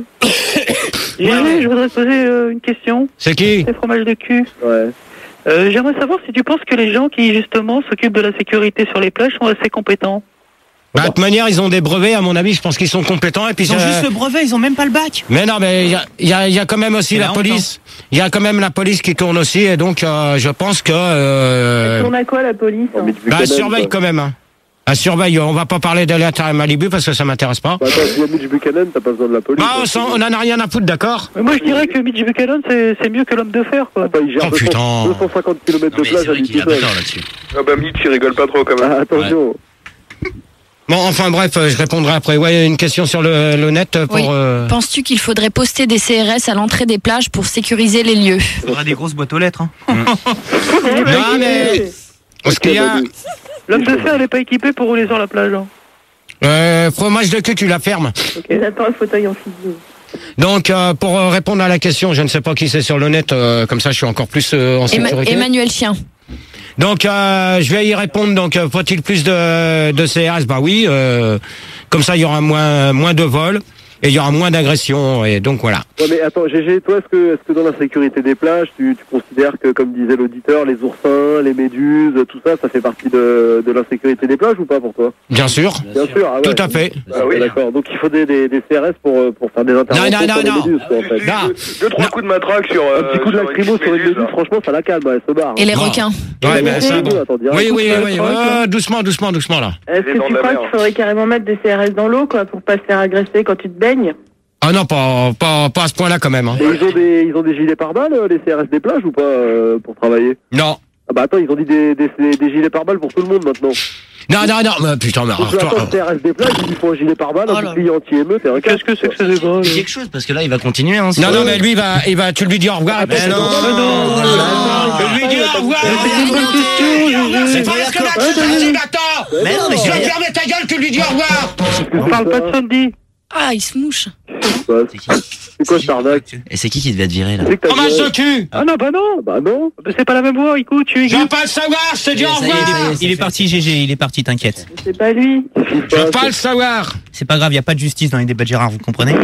ouais, je voudrais te poser euh, une question. C'est qui? C'est fromage de cul. Ouais. Euh, j'aimerais savoir si tu penses que les gens qui, justement, s'occupent de la sécurité sur les plages sont assez compétents. Bah, de toute manière, ils ont des brevets, à mon avis, je pense qu'ils sont compétents. Et puis, ils ont euh... juste le brevet, ils ont même pas le bac. Mais non, mais il y a, y, a, y a quand même aussi c'est la police. Il y a quand même la police qui tourne aussi, et donc euh, je pense que... Euh... Elle tourne à quoi, la police hein? Bah, elle surveille quand même, hein. Elle surveille, on va pas parler d'aller à Malibu parce que ça m'intéresse pas. Bah, attends, s'il y a Mitch Buchanan, t'as pas besoin de la police. Bah, on, on en a rien à foutre, d'accord. Mais moi, je dirais que Mitch Buchanan, c'est, c'est mieux que l'homme de fer, quoi. Attends, il gère oh, deux cents, deux cent cinquante kilomètres de plage à lui tout seul. Ah bah, Mitch, il rigole pas trop, quand même. Ah, attention. Ouais. Bon, enfin bref, je répondrai après. Ouais, une question sur le, le net pour... Oui. Euh... Penses-tu qu'il faudrait poster des C R S à l'entrée des plages pour sécuriser les lieux? Il faudra des grosses boîtes aux lettres, hein. Mmh. Non, mais... Parce qu'il y a... L'homme de fer, elle n'est pas équipée pour rouler sur la plage. Hein. Euh, fromage de cul, tu la fermes. Ok, j'attends le fauteuil en physique. Donc, euh, pour euh, répondre à la question, je ne sais pas qui c'est sur le net, euh, comme ça je suis encore plus euh, en Emma- sécurité. Emmanuel Chien. Donc, euh, je vais y répondre. Donc, euh, faut-il plus de, de C R S? Bah oui, euh, comme ça il y aura moins, moins de vols. Et il y aura moins d'agressions, et donc voilà. Ouais, mais attends, G G, toi, est-ce que, est-ce que dans la sécurité des plages, tu, tu considères que, comme disait l'auditeur, les oursins, les méduses, tout ça, ça fait partie de, de l'insécurité des plages ou pas pour toi? Bien sûr. Bien sûr, ah ouais. Tout à fait. Ah oui, d'accord. Donc il faut des, des, des C R S pour, pour faire des interventions non, non, sur non, les méduses, quoi, en fait. Non. Deux, deux, trois non. coups de matraque sur... Euh, un petit coup de lacrymo sur une méduse, franchement, ça la calme, elle se barre. Et les non. requins. Ouais, mais ça, bon. Attends, oui, oui, oui, oui. Oh, doucement, doucement, doucement, là. Est-ce que tu crois qu'il faudrait carrément mettre des C R S dans l'eau, quoi, pour pas se faire agresser quand tu te baignes? Ah non, pas, pas, pas à ce point-là quand même. Hein. Et ils ont des, ils ont des gilets pare-balles, les C R S des plages ou pas, euh, pour travailler? Non. Ah bah attends, ils ont dit des, des, des gilets pare-balles pour tout le monde maintenant. Non, non, non, mais putain, mais alors toi... Attends, C R S des plages, ils font un gilet pare-balles, un bouclier anti-émeute et un casque. Qu'est-ce que c'est que ce débat? Quelque chose, parce que là, il va continuer. Hein, non, non, mais lui, il va, il va, tu lui dis au revoir. Ah, mais non, non, non, je lui dis au revoir. C'est pas parce que là, tu te dis, attends. Mais non, mais tu vas fermer ta gueule, tu lui dis au revoir. On parle pas de Sandy. Ah, il se mouche. C'est qui? C'est quoi cette arnaque? Et c'est qui qui devait être viré là? Fromage de cul. Ah non, bah non. Bah non. C'est pas la même voix, écoute, tu es. Je veux pas le savoir, je te dis au revoir. Il est parti, G G, il est parti, t'inquiète. C'est pas lui. Je veux pas le savoir. C'est pas grave, y a pas de justice dans les débats de Gérard, vous comprenez?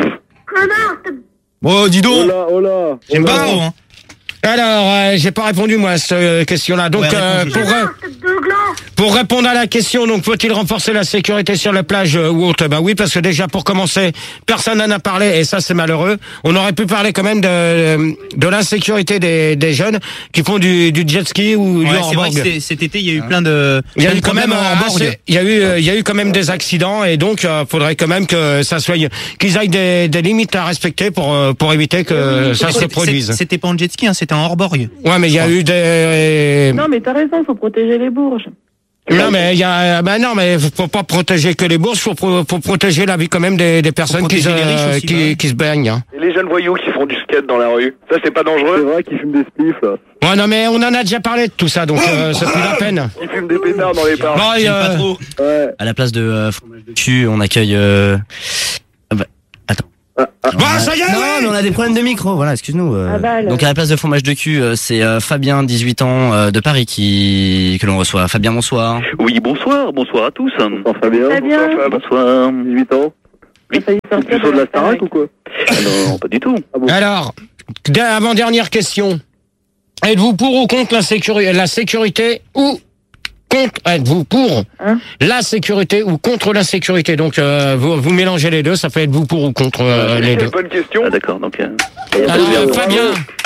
Oh, dis donc. Oh là, oh là. J'aime pas trop, hein. Alors, euh, j'ai pas répondu moi à cette euh, question-là. Donc, ouais, euh, pour euh, pour répondre à la question, donc faut-il renforcer la sécurité sur les plages euh, ou autre? Bah oui, parce que déjà pour commencer, personne n'en a parlé et ça c'est malheureux. On aurait pu parler quand même de de l'insécurité des des jeunes qui font du du jet ski ou ouais, du c'est vrai que cet été il y a eu plein de il y a eu quand même assez, il y a eu il y a eu quand même des accidents et donc euh, faudrait quand même que ça soit qu'ils aillent des des limites à respecter pour euh, pour éviter que ça se reproduise. C'était pas en jet ski, hein, c'était en hors-borg. Ouais, mais il y a eu des... Non, mais t'as raison, faut protéger les bourges. Non, mais il y a, bah non, mais faut pas protéger que les bourses, faut, pro- faut protéger la vie quand même des, des personnes qui se, protéger les riches aussi, qui, bah. qui se baignent. Hein. Et les jeunes voyous qui font du skate dans la rue, ça c'est pas C'est dangereux? vrai qu'ils fument des spliffs, là. Ouais, non, mais on en a déjà parlé de tout ça, donc euh, c'est plus la peine. Ils fument des pétards dans les parcs. Bon, et, J'aime euh, pas trop. Ouais. À la place de euh, fromage de cul, on accueille. Euh... ah bah, attends. Bon, ça y est, non, ouais. mais on a des problèmes de micro, voilà, excuse-nous. euh. Ah bah, là. Donc à la place de fromage de cul, euh, c'est euh, Fabien, dix-huit ans, euh, de Paris, qui que l'on reçoit. Fabien, bonsoir. Oui, bonsoir, bonsoir à tous. Bonsoir Fabien. Fabien. Bonsoir, Fab. Bonsoir. dix-huit ans. T'as failli C'est sortir plus chaud de la Starac ou quoi? Ah non, pas du tout. Ah bon? Alors, d- avant-dernière question. Êtes-vous pour ou contre la, sécuri- la sécurité ou contre, êtes-vous pour Hein la sécurité ou contre la sécurité? Donc, euh, vous, vous mélangez les deux, ça fait êtes-vous pour ou contre euh, les deux. Bonne question. Ah d'accord, donc... Euh, Alors, euh, Fabien,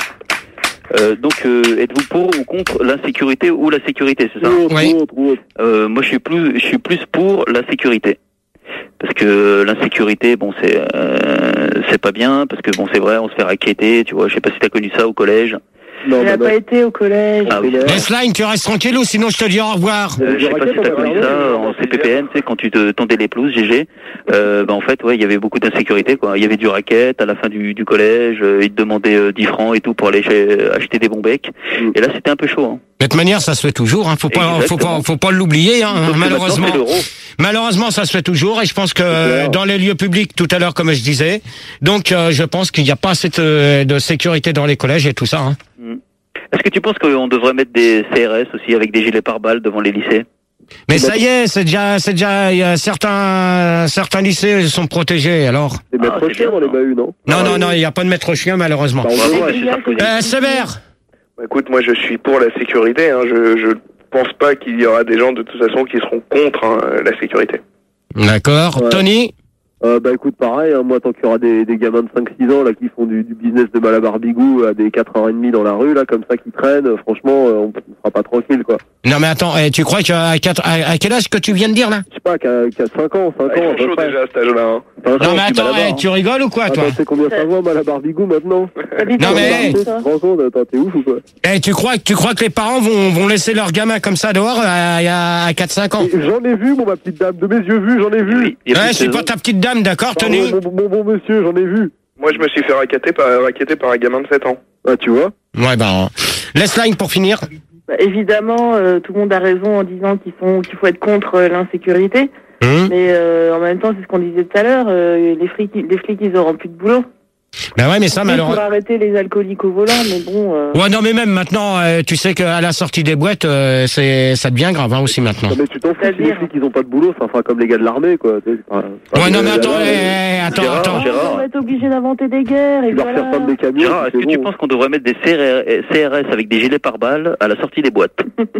euh, donc, euh, êtes-vous pour ou contre l'insécurité ou la sécurité, c'est ça? Trop, Oui. trop, trop. euh, Moi, je suis plus, je suis plus pour la sécurité. Parce que l'insécurité, bon, c'est euh, c'est pas bien, parce que bon, c'est vrai, on se fait raqueter, tu vois. Je sais pas si t'as connu ça au collège. Non, Il bah a non. pas été au collège. Ah oui. Baseline, tu restes tranquille ou sinon je te dis au revoir. Euh, je sais pas si t'as connu ça en C P P N, tu sais, quand tu te tendais les pelouses, G G. Euh, bah en fait, ouais, il y avait beaucoup d'insécurité, quoi. Il y avait du racket à la fin du, du collège. Euh, ils te demandaient euh, dix francs et tout pour aller chez, acheter des bons becs. Mm. Et là, c'était un peu chaud. Hein. De toute manière, ça se fait toujours. Hein. Faut pas, faut Exactement. pas, faut pas l'oublier. Hein. Sauf que Malheureusement, maintenant, c'est l'euro. malheureusement, ça se fait toujours. Et je pense que clair. dans les lieux publics, tout à l'heure, comme je disais, donc euh, je pense qu'il n'y a pas assez de, de sécurité dans les collèges et tout ça. Hein. Est-ce que tu penses qu'on devrait mettre des C R S aussi avec des gilets pare-balles devant les lycées? Mais ça y est, c'est déjà, c'est déjà, il y a certains, certains lycées sont protégés. Alors, Les maîtres Ah, c'est chiens bien, dans les ça. bahuts, non? non, non, non, il n'y a pas de maître chien malheureusement. Bah, on va Bravo, voir. monsieur Sarkozy. Euh, Sévère. Bah, écoute, moi je suis pour la sécurité. Hein. Je, je pense pas qu'il y aura des gens de toute façon qui seront contre hein, la sécurité. D'accord. Ouais. Tony. Euh, bah écoute, pareil, hein, moi tant qu'il y aura des, des gamins de cinq six ans là qui font du, du business de Malabarbigou à des quatre heures trente dans la rue, là, comme ça, qui traînent, euh, franchement, euh, on ne sera pas tranquille, quoi. Non mais attends, eh, tu crois qu'à quatre, à, à quel âge que tu viens de dire là? Je sais pas, qu'à qu'à cinq ans, cinq Ah, ils ans, à sont peu chauds près. déjà à cet âge-là. Hein. cinq Non ans, mais je suis attends, Malabar, eh, hein. tu rigoles ou quoi toi? Attends, tu sais combien ça vaut, Malabarbigou, maintenant? T'habites Non, où, mais- Tu toi te rends compte? Attends, t'es ouf ou quoi? Eh, tu crois, tu crois que les parents vont, vont laisser leurs gamins comme ça dehors à, à, à quatre cinq ans? Et J'en ai vu, mon ma petite dame, de mes yeux vus, j'en ai vu. Oui, il y a Ouais, plus je suis de pas saison. ta petite dame, d'accord, Pardon, Tony? mon, mon bon monsieur, j'en ai vu. Moi je me suis fait raqueter par, raqueter par un gamin de sept ans. Ah, tu vois? Ouais, bah, laisse line pour finir. Bah, évidemment, euh, tout le monde a raison en disant qu'il faut, qu'il faut être contre euh, l'insécurité. Hum Mais euh, en même temps, c'est ce qu'on disait tout à l'heure, euh, les flics, les flics, ils auront plus de boulot. Bah ouais, mais ça, Il malheureusement. faut arrêter les alcooliques au volant, mais bon... euh, Ouais, non, mais même maintenant, euh, tu sais qu'à la sortie des boîtes, euh, c'est, ça devient grave, hein, aussi maintenant. Non, mais tu t'en fous, si les C'est-à-dire flics, ils ont pas de boulot, ça fera comme les gars de l'armée, quoi. Tu sais, c'est pas- c'est pas Ouais, non, des- mais attends, des- eh, eh, attends, Gérard, attends. Gérard. On va être obligé d'inventer des guerres, et Tu leur voilà. faire prendre des camions, Gérard, puis est-ce que c'est tu bon. penses qu'on devrait mettre des C R S avec des gilets pare-balles à la sortie des boîtes?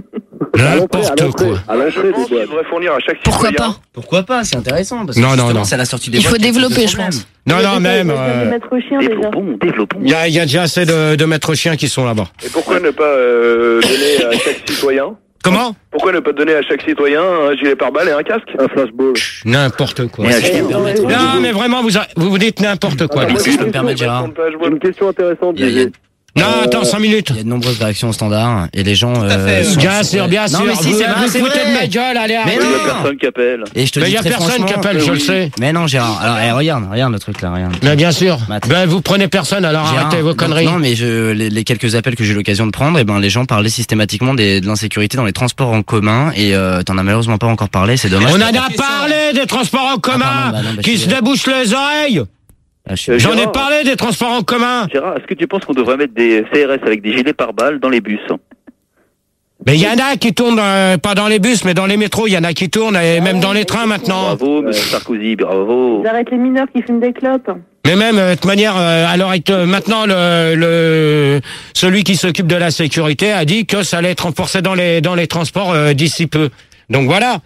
À l'entrée, à N'importe l'entrée, quoi. à Je l'entrée pense des qu'il boîtes. devrait fournir à chaque Pourquoi citoyen. pas? Pourquoi pas? C'est intéressant. Parce que Non, non, justement, non. c'est à la sortie des Il faut boîtes qu'il y a plus de développer, je problèmes. pense. Non, non, même, Il y a euh, des maîtres chiens, déjà. Développons, développons. il y a, il y a déjà assez de, de maîtres chiens qui sont là-bas. Et pourquoi ne pas euh, donner à chaque citoyen Comment? Pourquoi ne pas donner à chaque citoyen un gilet pare-balles et un casque? Un flashball. N'importe quoi. Et un Si je chien. peux me permettre. Non, mais vraiment, vous, a- vous vous dites n'importe quoi. Ah, là. moi, Si je peux me j'ai permettre, une Gérard. J'ai une question intéressante, Il y a- il y a- Gégé. Non, Euh, attends, cinq minutes. Il y a de nombreuses réactions au standard et les gens. à fait, euh, euh, sont- Bien sûr, bien Non, sûr. mais si, vous c'est vrai, vous c'est foutez vrai. de ma gueule, allez, Mais Il arrête. y non. a personne qui appelle. Et je te Mais il dis y a très personne qui franchement- appelle, je le sais. Mais non, Gérard. Alors, eh, regarde, regarde le truc là, regarde. Mais bien sûr. Attends. Ben, vous prenez personne, alors Gérard, arrêtez vos donc, conneries. Non, mais je, les, les quelques appels que j'ai eu l'occasion de prendre, et ben les gens parlaient systématiquement des, de l'insécurité dans les transports en commun. Et euh, t'en as malheureusement pas encore parlé, c'est dommage. On en a parlé des transports en commun pardon, bah non, bah, qui je se suis- débouchent les oreilles. Ah, je suis- Euh, J'en ai Gérard. parlé des transports en commun. Gérard, est-ce que tu penses qu'on devrait mettre des C R S avec des gilets pare-balles dans les bus? Mais il y en a qui tournent, euh, pas dans les bus, mais dans les métros, il y en a qui tournent, et même dans les trains maintenant. Bravo, monsieur Sarkozy, bravo. Ils arrêtent les mineurs qui fument des clopes. Mais même, euh, de toute manière, euh, alors euh, maintenant, le, le celui qui s'occupe de la sécurité a dit que ça allait être renforcé dans les, dans les transports euh, d'ici peu. Donc voilà.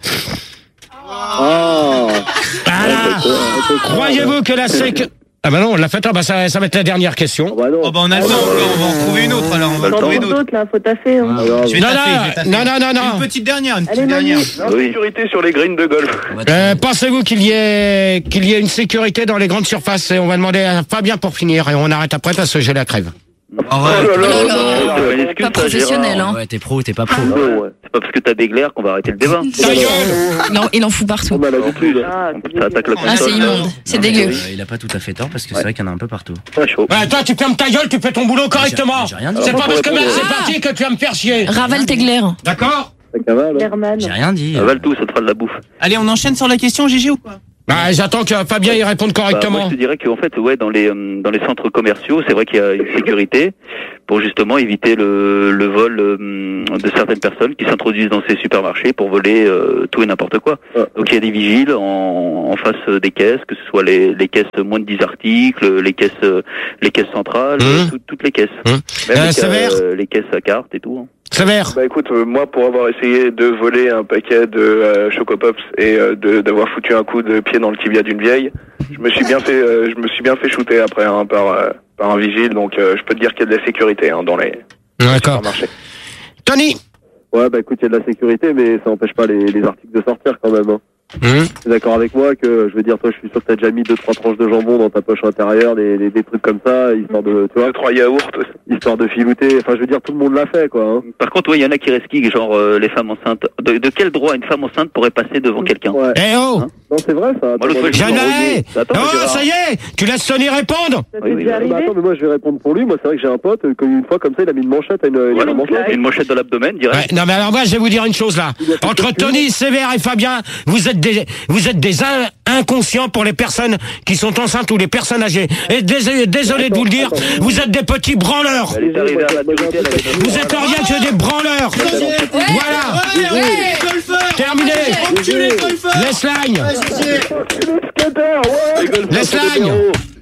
Ah. Voilà. Croyez-vous que la sécurité... Ah bah non, on l'a fait, ah bah ça, ça va être la dernière question. Bah non. Oh bah on a le temps, on va en trouver une autre alors, on va en T'en trouver veux une autre. d'autres, là, faut taffer. Hein. Ah, grave. Je vais Non, taffer, non, je vais taffer. non, non, non, non. Une petite dernière, une petite Allez, dernière. Manu. L'insécurité sur les greens de golf. On va te- Euh, pensez-vous qu'il y ait qu'il y ait une sécurité dans les grandes surfaces? Et on va demander à Fabien pour finir et on arrête après parce que j'ai la crève. Arrête. Oh là là, Oh là non, là. je m'excuse, Pas ça, professionnel, Gérard. hein. Ouais, t'es pro ou t'es pas pro. Non, ouais. C'est pas parce que t'as des glaires qu'on va arrêter le débat. Ta gueule. Il en, il en fout partout. On a l'habitude. Ah, Ça attaque la Ah, c'est console. immonde. C'est Non, mais, dégueu. euh, il a pas tout à fait tort parce que Ouais. c'est vrai qu'il y en a un peu partout. Très chaud. Ouais, toi, tu fermes ta gueule, tu fais ton boulot correctement. J'ai rien dit. C'est pas parce que Ah. c'est parti que tu vas me faire chier. Ravale tes glaires. D'accord? Ça cavale. Lerman. J'ai rien dit. Avale tout, ça te fera de la bouffe. Allez, on enchaîne sur la question G G ou quoi? Bah, j'attends que Fabien y réponde Bah, moi, correctement. je te dirais qu'en fait, ouais, dans les euh, dans les centres commerciaux, c'est vrai qu'il y a une sécurité pour justement éviter le, le vol euh, de certaines personnes qui s'introduisent dans ces supermarchés pour voler euh, tout et n'importe quoi. Ouais. Donc il y a des vigiles en, en face des caisses, que ce soit les, les caisses moins de dix articles, les caisses euh, les caisses centrales, Mmh. tout- toutes les caisses. Mmh. Même Euh, les, ca- Sévère euh, les caisses à carte et tout. hein. Sévère. Bah écoute, euh, moi pour avoir essayé de voler un paquet de euh, Choco Pops et euh, de- d'avoir foutu un coup de pied dans le tibia d'une vieille, je me suis bien fait, euh, je me suis bien fait shooter après hein, par euh, par un vigile, donc euh, je peux te dire qu'il y a de la sécurité hein, dans les D'accord. supermarchés. Tony. Ouais, bah écoute, il y a de la sécurité, mais ça n'empêche pas les, les articles de sortir quand même. Hein. Hum. Tu es d'accord avec moi que, je veux dire, toi, je suis sûr que t'as déjà mis deux trois tranches de jambon dans ta poche intérieure, des, des, des trucs comme ça, histoire de, tu vois, Deux trois yaourts. histoire de filouter. Enfin, je veux dire, tout le monde l'a fait, quoi. Hein. Par contre, ouais, il y en a qui resquillent, genre euh, les femmes enceintes. De, de quel droit une femme enceinte pourrait passer devant quelqu'un? Ouais. Eh oh. Hein Non, c'est vrai, ça. Moi, l'autre fois, j'ai Jeanne Haé. Attends, Oh, Gérard. ça y est. Tu laisses Tony répondre. Ça Oui, t'est oui, déjà bah, Bah, arrivé? attends, mais moi, je vais répondre pour lui. Moi, c'est vrai que j'ai un pote, euh, une fois, comme ça, il a mis une manchette à une, une Voilà, manchette. une manchette dans l'abdomen, Ouais, direct. non mais alors moi je vais vous dire une chose là. Entre Tony, Sévère et Fabien, vous êtes des vous êtes des in- inconscients pour les personnes qui sont enceintes ou les personnes âgées. Et désolé, désolé de vous le dire, vous êtes des petits branleurs. Elle est arrivée à maturité, elle avait- Vous êtes rien que des branleurs. Voilà. Terminé. Laisse line. Laisse line.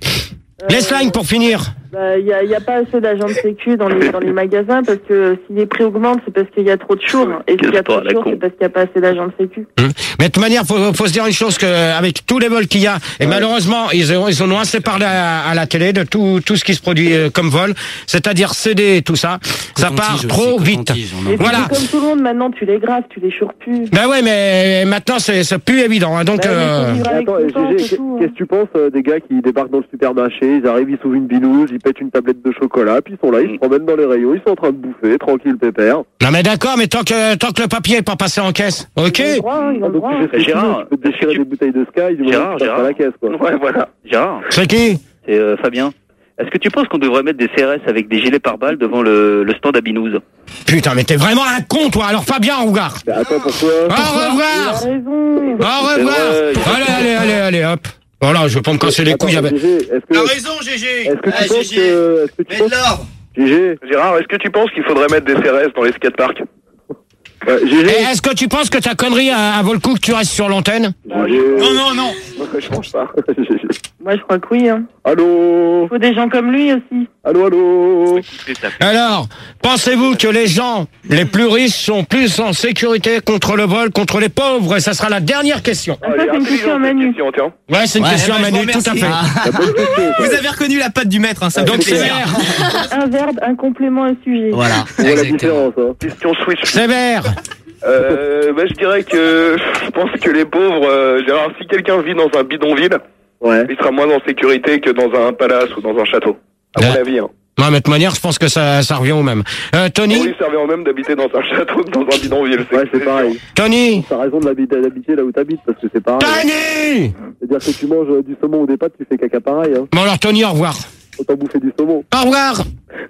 Laisse line pour finir. Bah, il n'y a, y a pas assez d'agents de sécu dans les, dans les magasins parce que si les prix augmentent, c'est parce qu'il y a trop de chours. Et s'il y a trop de chours, c'est parce qu'il n'y a pas assez d'agents de sécu. Hum. Mais de toute manière, faut, faut se dire une chose que avec tous les vols qu'il y a, et malheureusement, ils ont, ils en ont assez parlé à, à la télé de tout, tout ce qui se produit euh, comme vol, c'est-à-dire C D et tout ça, ça part Coton-tige trop aussi, vite. coton-tige, on en Et puis, Voilà. c'est comme tout le monde, maintenant, tu les graves, tu les choures plus. Ben ouais, mais maintenant c'est c'est plus évident. Hein, donc Bah, mais euh, faut vivre avec Attends, tout ça, G G, c'est tout, hein. qu'est-ce que tu penses euh, des gars qui débarquent dans le supermarché, ils arrivent, ils s'ouvrent une binouse, ils pètent une tablette de chocolat, puis ils sont là, ils se promènent dans les rayons, ils sont en train de bouffer, tranquille, pépère. non mais d'accord, mais tant que tant que le papier est pas passé en caisse, ok. Ils ont le droit, ils ont Ah, le donc droit. tu fais ce que tu Gérard, veux, tu peux te déchirer tu- des bouteilles de Sky, du moment Gérard, que tu passes à Gérard. la caisse, quoi. Ouais, voilà. Gérard, C'est qui? c'est euh, Fabien. Est-ce que tu penses qu'on devrait mettre des C R S avec des gilets pare-balles devant le, le stand à Binous? Putain, mais t'es vraiment un con toi. Alors Fabien, au revoir. Mais attends, pourquoi? Au Il a revoir. raison. Au revoir. C'est vrai. Allez, allez, allez, allez, hop. Voilà, je vais pas me casser les couilles Attends, avec. G G, est-ce que, raison, G G. est-ce que tu Ah, penses G G. que, est-ce que tu Mets penses, de l'ordre. G G, Gérard, est-ce que tu penses qu'il faudrait mettre des C R S dans les skateparks? ouais, G G, Et est-ce que tu penses que ta connerie a, a vaut le coup que tu restes sur l'antenne? G G, Non, non, non. Je pense pas. G G. Moi, je crois que oui. Hein. Allô, Il faut des gens comme lui aussi. allô, allô. Alors, pensez-vous que les gens les plus riches sont plus en sécurité contre le vol, contre les pauvres? Et ça sera la dernière question. Ah, ça, c'est une question à Manu. Question, tiens. Ouais, c'est une Ouais, question bah, à je vous Manu, tout à remercie. fait. La bonne question, ça. Vous avez reconnu la patte du maître, hein, ça me Donc fait plaisir. Sévère, Un verbe, un complément, un sujet. Voilà. On voit la Exactement. différence, hein. Question switch. Sévère. Euh, bah, je dirais que je pense que les pauvres, euh, Gérard, si quelqu'un vit dans un bidonville, Ouais. il sera moins en sécurité que dans un palace ou dans un château. À mon Ouais. avis. Hein. Non, mais de toute manière, je pense que ça, ça revient au même. Euh, Tony, Oui, ça revient même d'habiter dans un château que dans un bidonville. Ouais, c'est pareil. Tony, T'as raison de l'habiter d'habiter là où t'habites, parce que c'est pareil. Tony. C'est-à-dire que tu manges euh, du saumon ou des pâtes, tu fais caca pareil, hein. Bon alors Tony, au revoir. Autant bouffer du saumon. Au revoir.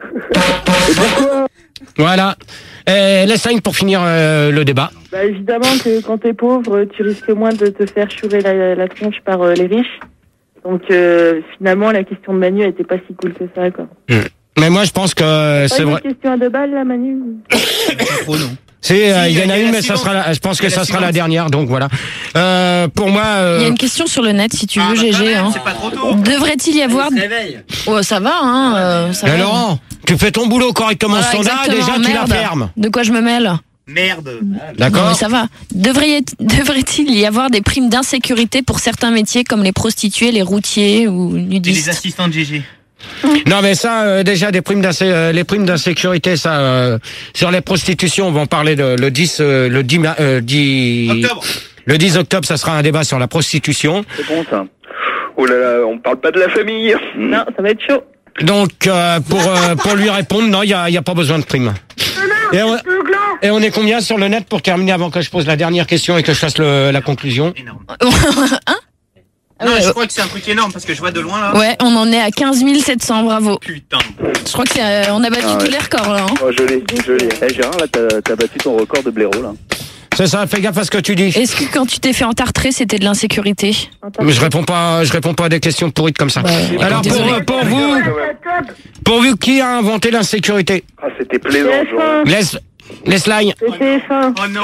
Et pourquoi? Voilà. Et laisse ligne pour finir euh, le débat. Bah, évidemment que quand t'es pauvre, tu risques moins de te faire chourer la, la tronche par euh, les riches. Donc euh, finalement, la question de Manu, elle était pas si cool que ça, quoi. Mais moi, je pense que euh, Pas c'est une vrai. question à deux balles, là, Manu? Pas trop, non. C'est, euh, Si, il y en il y a a une, la mais ça suivante. sera la, je pense Il y que a ça la sera la suivante. dernière, donc voilà. Euh, pour moi, Il y a euh, une question sur le net, si tu Ah, veux, bah, quand G G. même, Hein. c'est pas trop tôt. Devrait-il y avoir... Réveille. Oh, ça va, hein. euh, ça eh, va. Laurent, tu fais ton boulot correctement Voilà, standard, et exactement, déjà tu la merde. fermes. De quoi je me mêle? Merde. Non, D'accord? mais ça va. Devrait- Devrait-il y avoir des primes d'insécurité pour certains métiers comme les prostituées, les routiers ou Et les nudistes? assistants de G G. Non mais ça euh, déjà des primes d'insé- euh, les primes d'insécurité ça euh, sur les prostitutions on va en parler le, le dix euh, le dix ma- euh, dix Octobre. le dix octobre ça sera un débat sur la prostitution. C'est bon ça. Oh là là, on parle pas de la famille. Non, ça va être chaud. Donc, euh, pour, euh, pour lui répondre, non, il n'y a, y a pas besoin de prime. Et on, et on est combien sur le net pour terminer avant que je pose la dernière question et que je fasse le, la conclusion? Hein? Non, Ouais, je ouais. crois que c'est un truc énorme parce que je vois de loin là. Ouais, on en est à quinze mille sept cents, bravo. Putain. Je crois que c'est, euh, on a battu Ah ouais. tous les records là. Hein. Oh, joli, joli. Eh Gérard, là, t'as t'as battu ton record de blaireau, là. C'est ça, fais gaffe à ce que tu dis. Est-ce que quand tu t'es fait entartrer, c'était de l'insécurité? Mais je réponds pas, je réponds pas à des questions pourrites comme ça. Bah, Alors pour, désolé. pour vous, pour vous, qui a inventé l'insécurité? Ah, c'était plaisant, genre. Laisse, laisse line. C'est T F un. Oh non.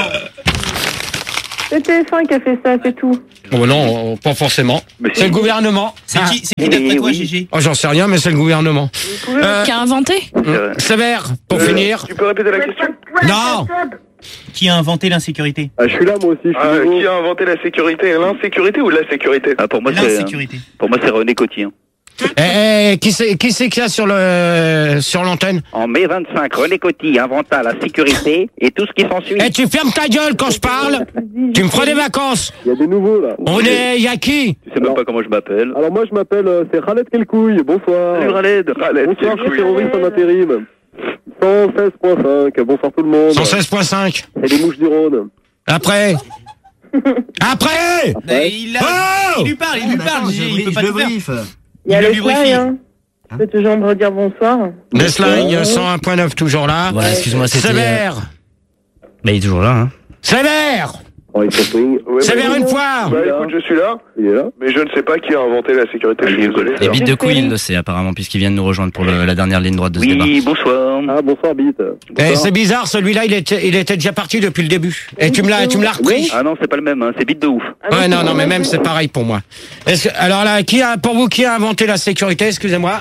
C'est T F un qui a fait ça, c'est tout. Oh non, pas forcément. C'est le gouvernement. C'est Ah. qui, c'est qui d'après Eh toi, oui. Gégé? Oh, j'en sais rien, mais c'est le gouvernement. Euh, Qui a inventé? Sévère, pour Euh, finir. Tu peux répéter la question? Non. Qui a inventé l'insécurité? Ah, je suis là, moi aussi. Je suis Ah, nouveau. qui a inventé la sécurité? L'insécurité ou la sécurité? Ah, pour moi, c'est L'insécurité. pour moi c'est René Coty. Hein. Eh, eh, qui c'est, qui c'est qu'il y a sur le, sur l'antenne? En mai vingt-cinq, René Coty inventa la sécurité et tout ce qui s'ensuit. Eh, tu fermes ta gueule quand je parle. Tu me feras des vacances. Il y a des nouveaux, là. On est, y a qui? Tu sais même pas comment je m'appelle. Alors, moi, je m'appelle, euh, c'est Khaled Kelkouille. Bonsoir. Salut Raled. Raled, Bonsoir, quel je suis couille. terroriste en intérim. cent seize point cinq. Bonsoir tout le monde. cent seize point cinq. C'est les mouches du Rhône. Après. Après. Mais il, a- Oh il lui parle, il lui parle, Gégé, il peut pas tout faire. Il y a Il le lui brifie. slide, hein. Je peux toujours me redire bonsoir. Desline, cent un point neuf, toujours là. Voilà, excuse-moi, c'était. Sévère. Bah, il est toujours là, hein. Sévère. Oh, il faut swing. Ouais, Sévère bah, une fois. Bah écoute, je suis là, Il est là. mais je ne sais pas qui a inventé la sécurité. Je suis désolé. Et bite de couille, il le sait apparemment, puisqu'il vient de nous rejoindre pour le- la dernière ligne droite de ce débat. Oui, bonsoir. Ah, bonsoir, Bite. Eh, c'est bizarre, celui-là, il était, il était déjà parti depuis le début. Et tu me l'as, tu me l'as repris. Ah non, c'est pas le même, hein. C'est bite de ouf. Ouais, non, non, mais même c'est pareil pour moi. Est-ce que, alors là, qui a, pour vous, qui a inventé la sécurité? Excusez-moi.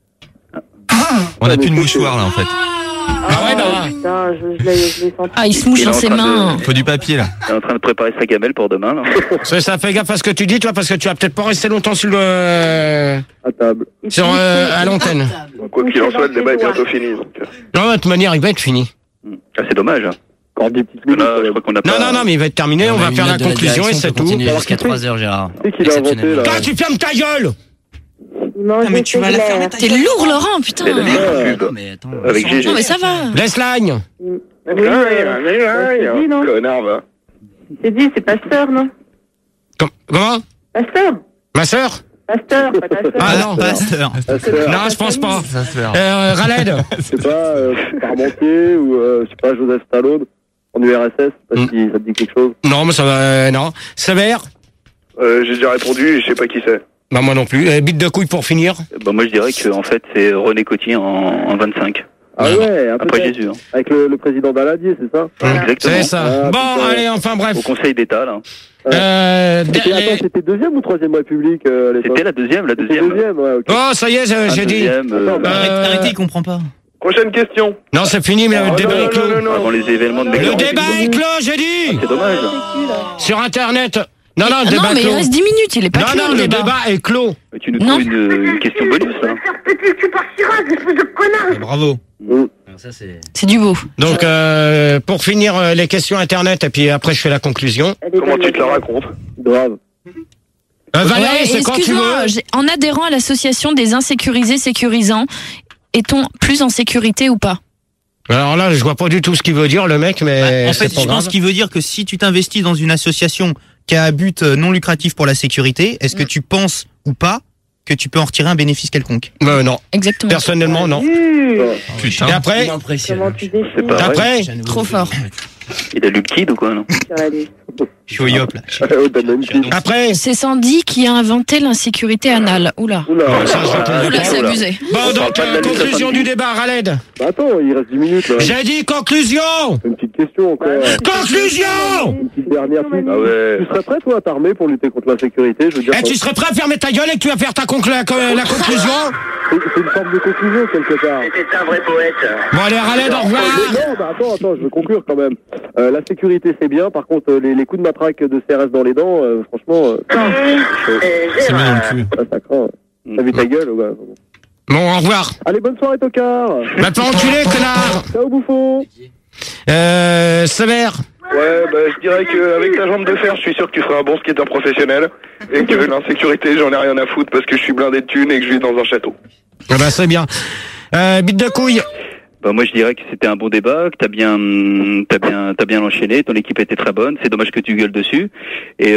On a plus de mouchoir là en fait. Ah ouais, bah. Putain, je, je l'ai je l'ai senti. Ah, il se mouche Il est dans en ses train de- mains. Faut du papier là. Il est en train de préparer sa gamelle pour demain, là. Ça, ça fait gaffe à ce que tu dis, toi, parce que tu vas peut-être pas rester longtemps sur le, À table. sur, euh, à l'antenne. Quoi qu'il en soit, le débat est bientôt fini. Donc, euh. Non, de toute manière, il va être fini. Ah, c'est dommage. Hein. Encore des petites On minutes. a- je crois qu'on a Non, pas... non, non, mais il va être terminé, on, va faire la conclusion et c'est tout. Continue jusqu'à trois heures, Gérard. C'est qui l'a inventé, Exceptionnel. là? Toi, tu fermes ta gueule! Il mange Ah, mais des tu vas la fèves. fermer ta T'es gueule. lourd, Laurent, putain. C'est la meilleure pub. Non, mais attends. Avec Gégé. Non, mais ça va. Laisse line. Oui, euh, c'est dit, non? Connard, va. C'est dit, c'est Pasteur, non? Com- Comment? Pasteur. Ma sœur? Pasteur, pas ta sœur. Ah non. Pasteur. Non, je pense pas. Ça se fait. Euh, Raled. Je sais pas, euh, Parmentier ou, euh, je sais pas, Joseph Stallone en U R S S. Je sais pas si ça te dit quelque chose. Non, mais ça va, euh, non. Sévère? Euh, J'ai déjà répondu et je sais pas qui c'est. Bah, moi non plus. Euh, bite de couille pour finir. Bah, moi, je dirais que en fait, c'est René Coty en, en vingt-cinq. Ah ouais, Après peut-être. Jésus. Hein. Avec le, le président Daladier, c'est ça? Exactement. C'est ça. Ah, Bon, putain. allez, enfin bref. Au Conseil d'État, là. Euh, C'était, les- attends, c'était deuxième ou troisième République euh, à l'époque? C'était la deuxième, la C'était deuxième. deuxième, ouais, ok. Oh, ça y est, j'ai Ah, j'ai dit. deuxième, euh, Attends, bah, Arrête- Euh, Arrêtez, il comprend pas. Prochaine question. Non, c'est fini, mais le Oh, débat non, est clos. non, non, non. Avant les événements de Le Mécano. débat est clos, j'ai dit. C'est dommage. Sur Internet. Non, non, le Ah débat non, mais est il clos. reste dix minutes, il est pas Non, clos, non, le le débat. débat est clos. Mais tu nous Non. trouves une, une question bonus, là. Bravo. Ça, c'est. C'est du beau. Donc, euh, pour finir euh, les questions Internet, et puis après je fais la conclusion. Elle est Comment bonne, tu te la la racontes? Grave. Euh, Valérie, Ouais, c'est quand tu excuse-moi, veux. j'ai- en adhérant à l'association des insécurisés sécurisants, est-on plus en sécurité ou pas? Alors là, je vois pas du tout ce qu'il veut dire, le mec, mais en c'est fait, pas je grave. pense qu'il veut dire que si tu t'investis dans une association qui a un but euh, non lucratif pour la sécurité, est-ce que tu penses ou pas que tu peux en retirer un bénéfice quelconque? Euh, non. Exactement. Personnellement, non. Vu. Et après, Comment tu définis? C'est pas vrai. après, Trop fort. Il a lu le kid ou quoi, non? Allez. Je suis au yop là. Oh, t'as même qui? après. C'est Sandy qui a inventé l'insécurité anale. Oula. Oula. Ça, je réponds Oula, pas. c'est abusé. Bon, On parle donc, pas de euh, la lutte conclusion samedi. du débat, Raled. Bah attends, il reste dix minutes là. J'ai dit conclusion. Une petite question encore. Conclusion. Une petite dernière. Tu, Ah ouais. tu serais prêt toi à t'armer pour lutter contre l'insécurité? Je veux dire, Eh, tu serais prêt à fermer ta gueule et que tu vas faire ta conclu- la, la conclusion? c'est c'est une forme de conclusion quelque part. C'est un vrai poète. Bon, allez, Raled, au revoir. Non, bah attends, attends, je veux conclure quand même. Euh, la sécurité c'est bien, par contre euh, les, les coups de matraque de C R S dans les dents, euh, franchement, euh, C'est mieux non plus. ça, ça craint. T'as vu ta gueule, ouais. Bon, au revoir. Allez, bonne soirée Tocard. Va te faire enculer, connard. Ciao bouffon. Euh, Sévère. Ouais, bah je dirais qu'avec ta jambe de fer, je suis sûr que tu feras un bon skateur professionnel. Et que l'insécurité, j'en ai rien à foutre parce que je suis blindé de thunes et que je vis dans un château. Ah bah c'est bien. Euh, bite de couille. Bah moi je dirais que c'était un bon débat, que t'as bien, t'as bien, t'as bien enchaîné, ton équipe était très bonne. C'est dommage que tu gueules dessus. Et,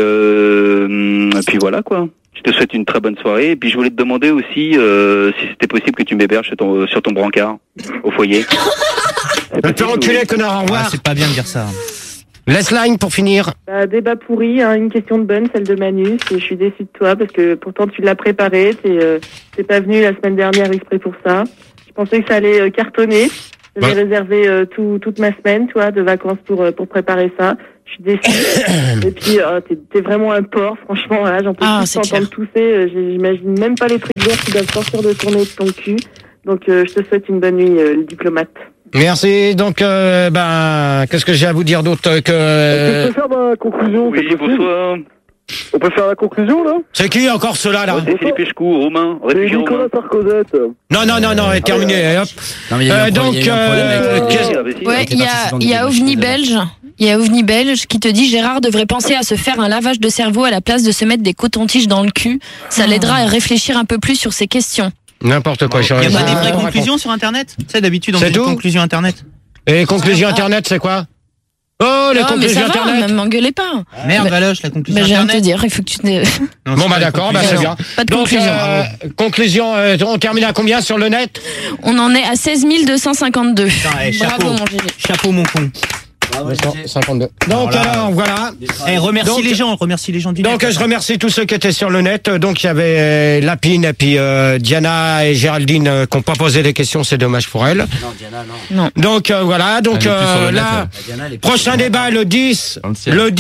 euh, et puis voilà quoi. Je te souhaite une très bonne soirée. Et puis je voulais te demander aussi euh, si c'était possible que tu m'héberges sur ton, sur ton brancard au foyer. Va te faire enculer, connard. Au revoir. Ah, c'est pas bien de dire ça. Laisse line pour finir. Bah, débat pourri, hein, une question de bonne, celle de Manu. C'est- Je suis déçue de toi parce que pourtant tu l'as préparé. T'es euh, t'es pas venu la semaine dernière exprès pour ça. Je pensais que ça allait euh, cartonner. J'avais Ouais. réservé euh, tout, toute ma semaine, toi, de vacances pour euh, pour préparer ça. Je suis déçue. Et puis euh, t'es t'es vraiment un porc, franchement. Là, j'en peux Ah, plus c'est t'entendre tousser. Euh, J'imagine même pas les trucs d'or qui doivent sortir de ton nez, de ton cul. Donc euh, je te souhaite une bonne nuit, euh, le diplomate. Merci. Donc, euh, ben, qu'est-ce que j'ai à vous dire d'autre que... Est-ce que je peux faire ma conclusion? Oui, c'est possible bonsoir. On peut faire la conclusion, là? C'est qui encore ceux-là, là? C'est Philippe Echecou, Romain, C'est réfugié Romain. Nicolas Sarkozette. Non, non, non, non, est terminé. Hop. Non, mais il y a eu un Euh, problème- donc, il y a eu un problème avec euh, le- qu'est-ce- Ah, bah, si. Ouais, était il y a, participant du il y a débat, OVNI je suis Belge. Il y a OVNI Belge qui te dit Gérard devrait penser à se faire un lavage de cerveau à la place de se mettre des cotons-tiges dans le cul. Ça l'aidera à réfléchir un peu plus sur ces questions. N'importe quoi, Il chérie. y a pas des Ah, vraies on conclusions sur Internet? Tu sais, d'habitude, on C'est fait des tout conclusions Internet. répond. Et conclusion Ah. internet, c'est quoi? Oh, les Non, mais conclusions ça va, internet. ne m'engueulez pas. Merde, Mais- Valoche, la Mais conclusion je viens de te Internet. dire, il faut que tu te... Non, Bon, c'est bah pas d'accord, une bah c'est conclusion. bien. Pas de Donc, conclusion. euh, conclusion, euh, on termine à combien sur le net? On en est à seize mille deux cent cinquante-deux. Putain, eh, chapeau. Bravo, mon G G. Chapeau, mon con. deux cent cinquante-deux. Donc, Voilà. alors, voilà. Eh, remercie Donc- les gens, remercie les gens du Donc net. je remercie tous ceux qui étaient sur le net. Donc il y avait euh, Lapine et puis euh, Diana et Géraldine euh, qui n'ont pas posé des questions, c'est dommage pour elles. Non, Diana, non. Donc euh, voilà, donc Elle est plus sur le euh, net, là, elle. Diana, elle est pas prochain sur le net. débat le dix, Dans le ciel. le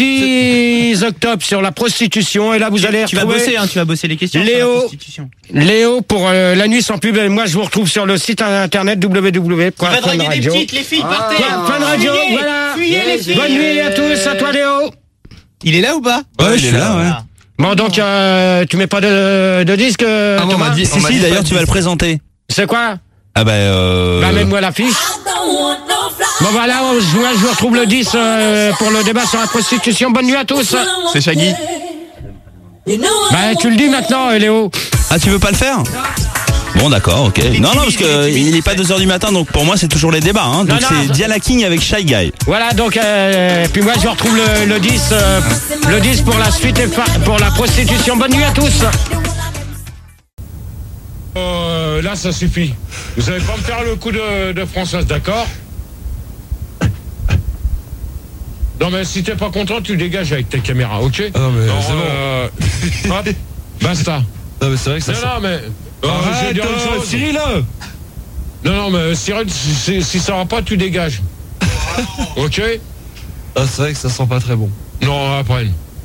dix octobre sur la prostitution et là vous allez Tu vas retrouver bosser, hein, tu vas bosser les questions. sur la Léo. prostitution. Léo pour euh, la nuit sans pub. Et moi je vous retrouve sur le site internet w w w point fun radio. les filles, partez. Point Fun Radio, voilà. Fuyez, les filles. Bonne nuit à tous, à toi Léo. Il est là ou pas? Ouais, il est là, ouais. Bon donc euh, tu mets pas de, de disque euh, Ah, bon, on Thomas m'a dit, Si, on m'a si, dit pas d'ailleurs, de tu vas le disque. présenter. C'est quoi? Ah bah, euh... Bah, mets-moi l'affiche. Bon, voilà, je, moi, je vous retrouve le dix euh, pour le débat sur la prostitution. Bonne nuit à tous. C'est Shaggy. Bah, tu le dis maintenant, Léo. Ah, tu veux pas le faire? Bon, d'accord, ok. Non, non, parce que il est pas deux heures du matin, donc pour moi, c'est toujours les débats, hein. Donc Non, non, c'est ça- Diana King avec Shy Guy. Voilà, donc, euh, puis moi, je vous retrouve le, le dix, euh, le dix pour la suite et fa- pour la prostitution. Bonne nuit à tous. Euh, là, ça suffit. Vous allez pas me faire le coup de, de Françoise, d'accord? Non, mais si t'es pas content, tu dégages avec tes caméras, ok? Ah, non, mais Non, c'est bon. euh, hop, basta. Non, mais c'est vrai que ça. Non, sent- non, mais. euh, je vais dire une euh, chose. Cyril, là. Non, non, mais Cyril, si, si- si ça va pas, tu dégages. Ok? Ah, c'est vrai que ça sent pas très bon. Non, après.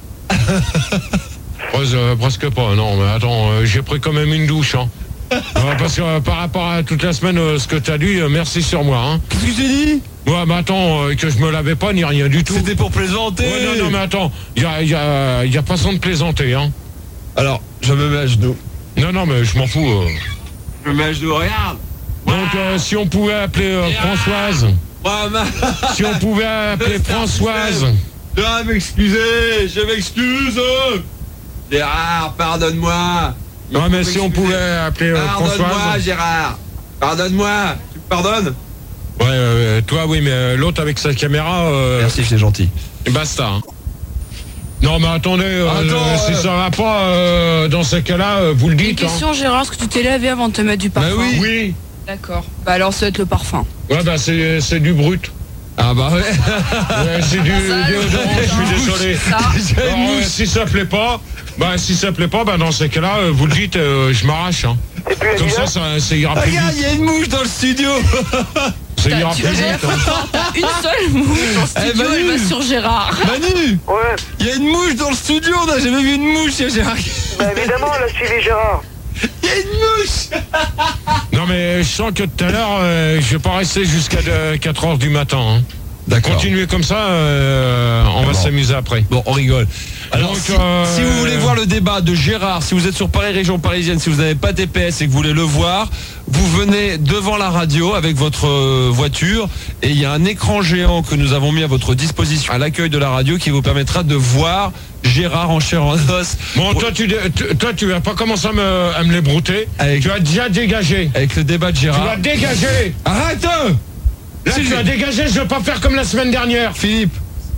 Pres- euh, presque pas, non, mais attends, euh, j'ai pris quand même une douche, hein. Euh, parce que euh, par rapport à toute la semaine, euh, ce que t'as dit, euh, merci sur moi, hein. Qu'est-ce que j'ai dit? Ouais, mais attends, euh, que je me lavais pas, ni rien du tout. C'était pour plaisanter. Ouais, non, non, mais attends, y a, y a, y a façon de plaisanter, hein. Alors, je me mets à genoux. Non, non, mais je m'en fous. euh. Je me mets à genoux, regarde. Donc, euh, si on pouvait appeler euh, Françoise, Ouais, ma- si on pouvait appeler Françoise, Je dois m'excuser, je m'excuse. Gérard, pardonne-moi. Il non, faut mais si on m'excuser. pouvait appeler euh, Pardonne-moi, Françoise. Gérard. Pardonne-moi. Tu me pardonnes? Ouais, euh, toi, oui, mais euh, l'autre avec sa caméra, euh, Merci, c'est gentil. basta. hein. Non, mais attendez, euh, Attends, euh, si euh. ça va pas, euh, dans ces cas-là, euh, vous le Une dites. hein. question, Gérard, est-ce que tu t'es lavé avant de te mettre du parfum? Bah oui. Oui. D'accord. Bah alors, ça va être le parfum. Ouais, bah c'est c'est du brut. Ah bah ouais. Ouais, c'est du déodorant, je suis désolé. Ça. Alors, euh, si ça plaît pas, bah si ça plaît pas, bah dans ces cas-là, euh, vous le dites, euh, je m'arrache. Hein. Comme ça, ça, ça ira plus Regarde, il vite. y a une mouche dans le studio. Ça ira Tu plus as vite. hein. T'as une seule mouche en studio, Eh, Manu. elle va sur Gérard. Manu, Ouais, il y a une mouche dans le studio. On n'a jamais vu une mouche, il y a Gérard. bah évidemment, elle a suivi Gérard. Il y a une mouche. Non, mais je sens que tout à l'heure, euh, je vais pas rester jusqu'à de- quatre heures du matin. Hein. D'accord. Continuez comme ça, euh, on va Bon. s'amuser après. Bon, on rigole. Alors, Donc, si, euh, si vous voulez voir le débat de Gérard, si vous êtes sur Paris Région Parisienne, si vous n'avez pas T P S et que vous voulez le voir, vous venez devant la radio avec votre euh, voiture et il y a un écran géant que nous avons mis à votre disposition à l'accueil de la radio qui vous permettra de voir Gérard en chair en os. Bon, toi tu, tu- toi, tu vas pas commencer à me, à me les brouter. Avec- Tu as déjà dégagé. Avec le débat de Tu Gérard. vas dégager. Arrête Là, tu vas dégager, je vais pas faire comme la semaine dernière. Philippe.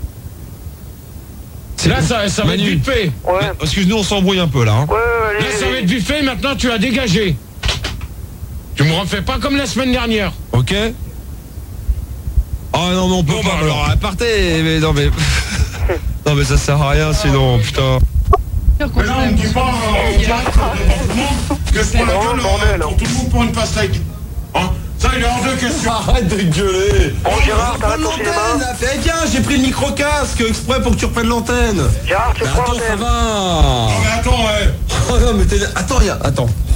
Là, ça, ça va être Manu. vite fait. Ouais. Excuse-nous, on s'embrouille un peu là. hein. Ouais, ouais, Là, allez, ça va allez. être vite fait, maintenant tu as dégagé. Tu me refais pas comme la semaine dernière. Ok. Oh non, mais on peut Bon, pas. bah, alors, alors. partez. Mais non, mais. non, mais ça sert à rien sinon, putain. Mais là, on me dit pas euh, en direct devant tout le monde que je prends la gueule euh, pour tout le monde pour une pastèque. Hein, ça, il est hors de question. Arrête de gueuler. Bon, Gérard, t'arrêtes ton cinéma. Eh tiens, j'ai pris le micro-casque exprès pour que tu reprennes l'antenne. Gérard, tu Mais prends attends, ça l'antenne. va. Non, mais attends, ouais. Oh non, mais t'es... Attends, y a... Attends.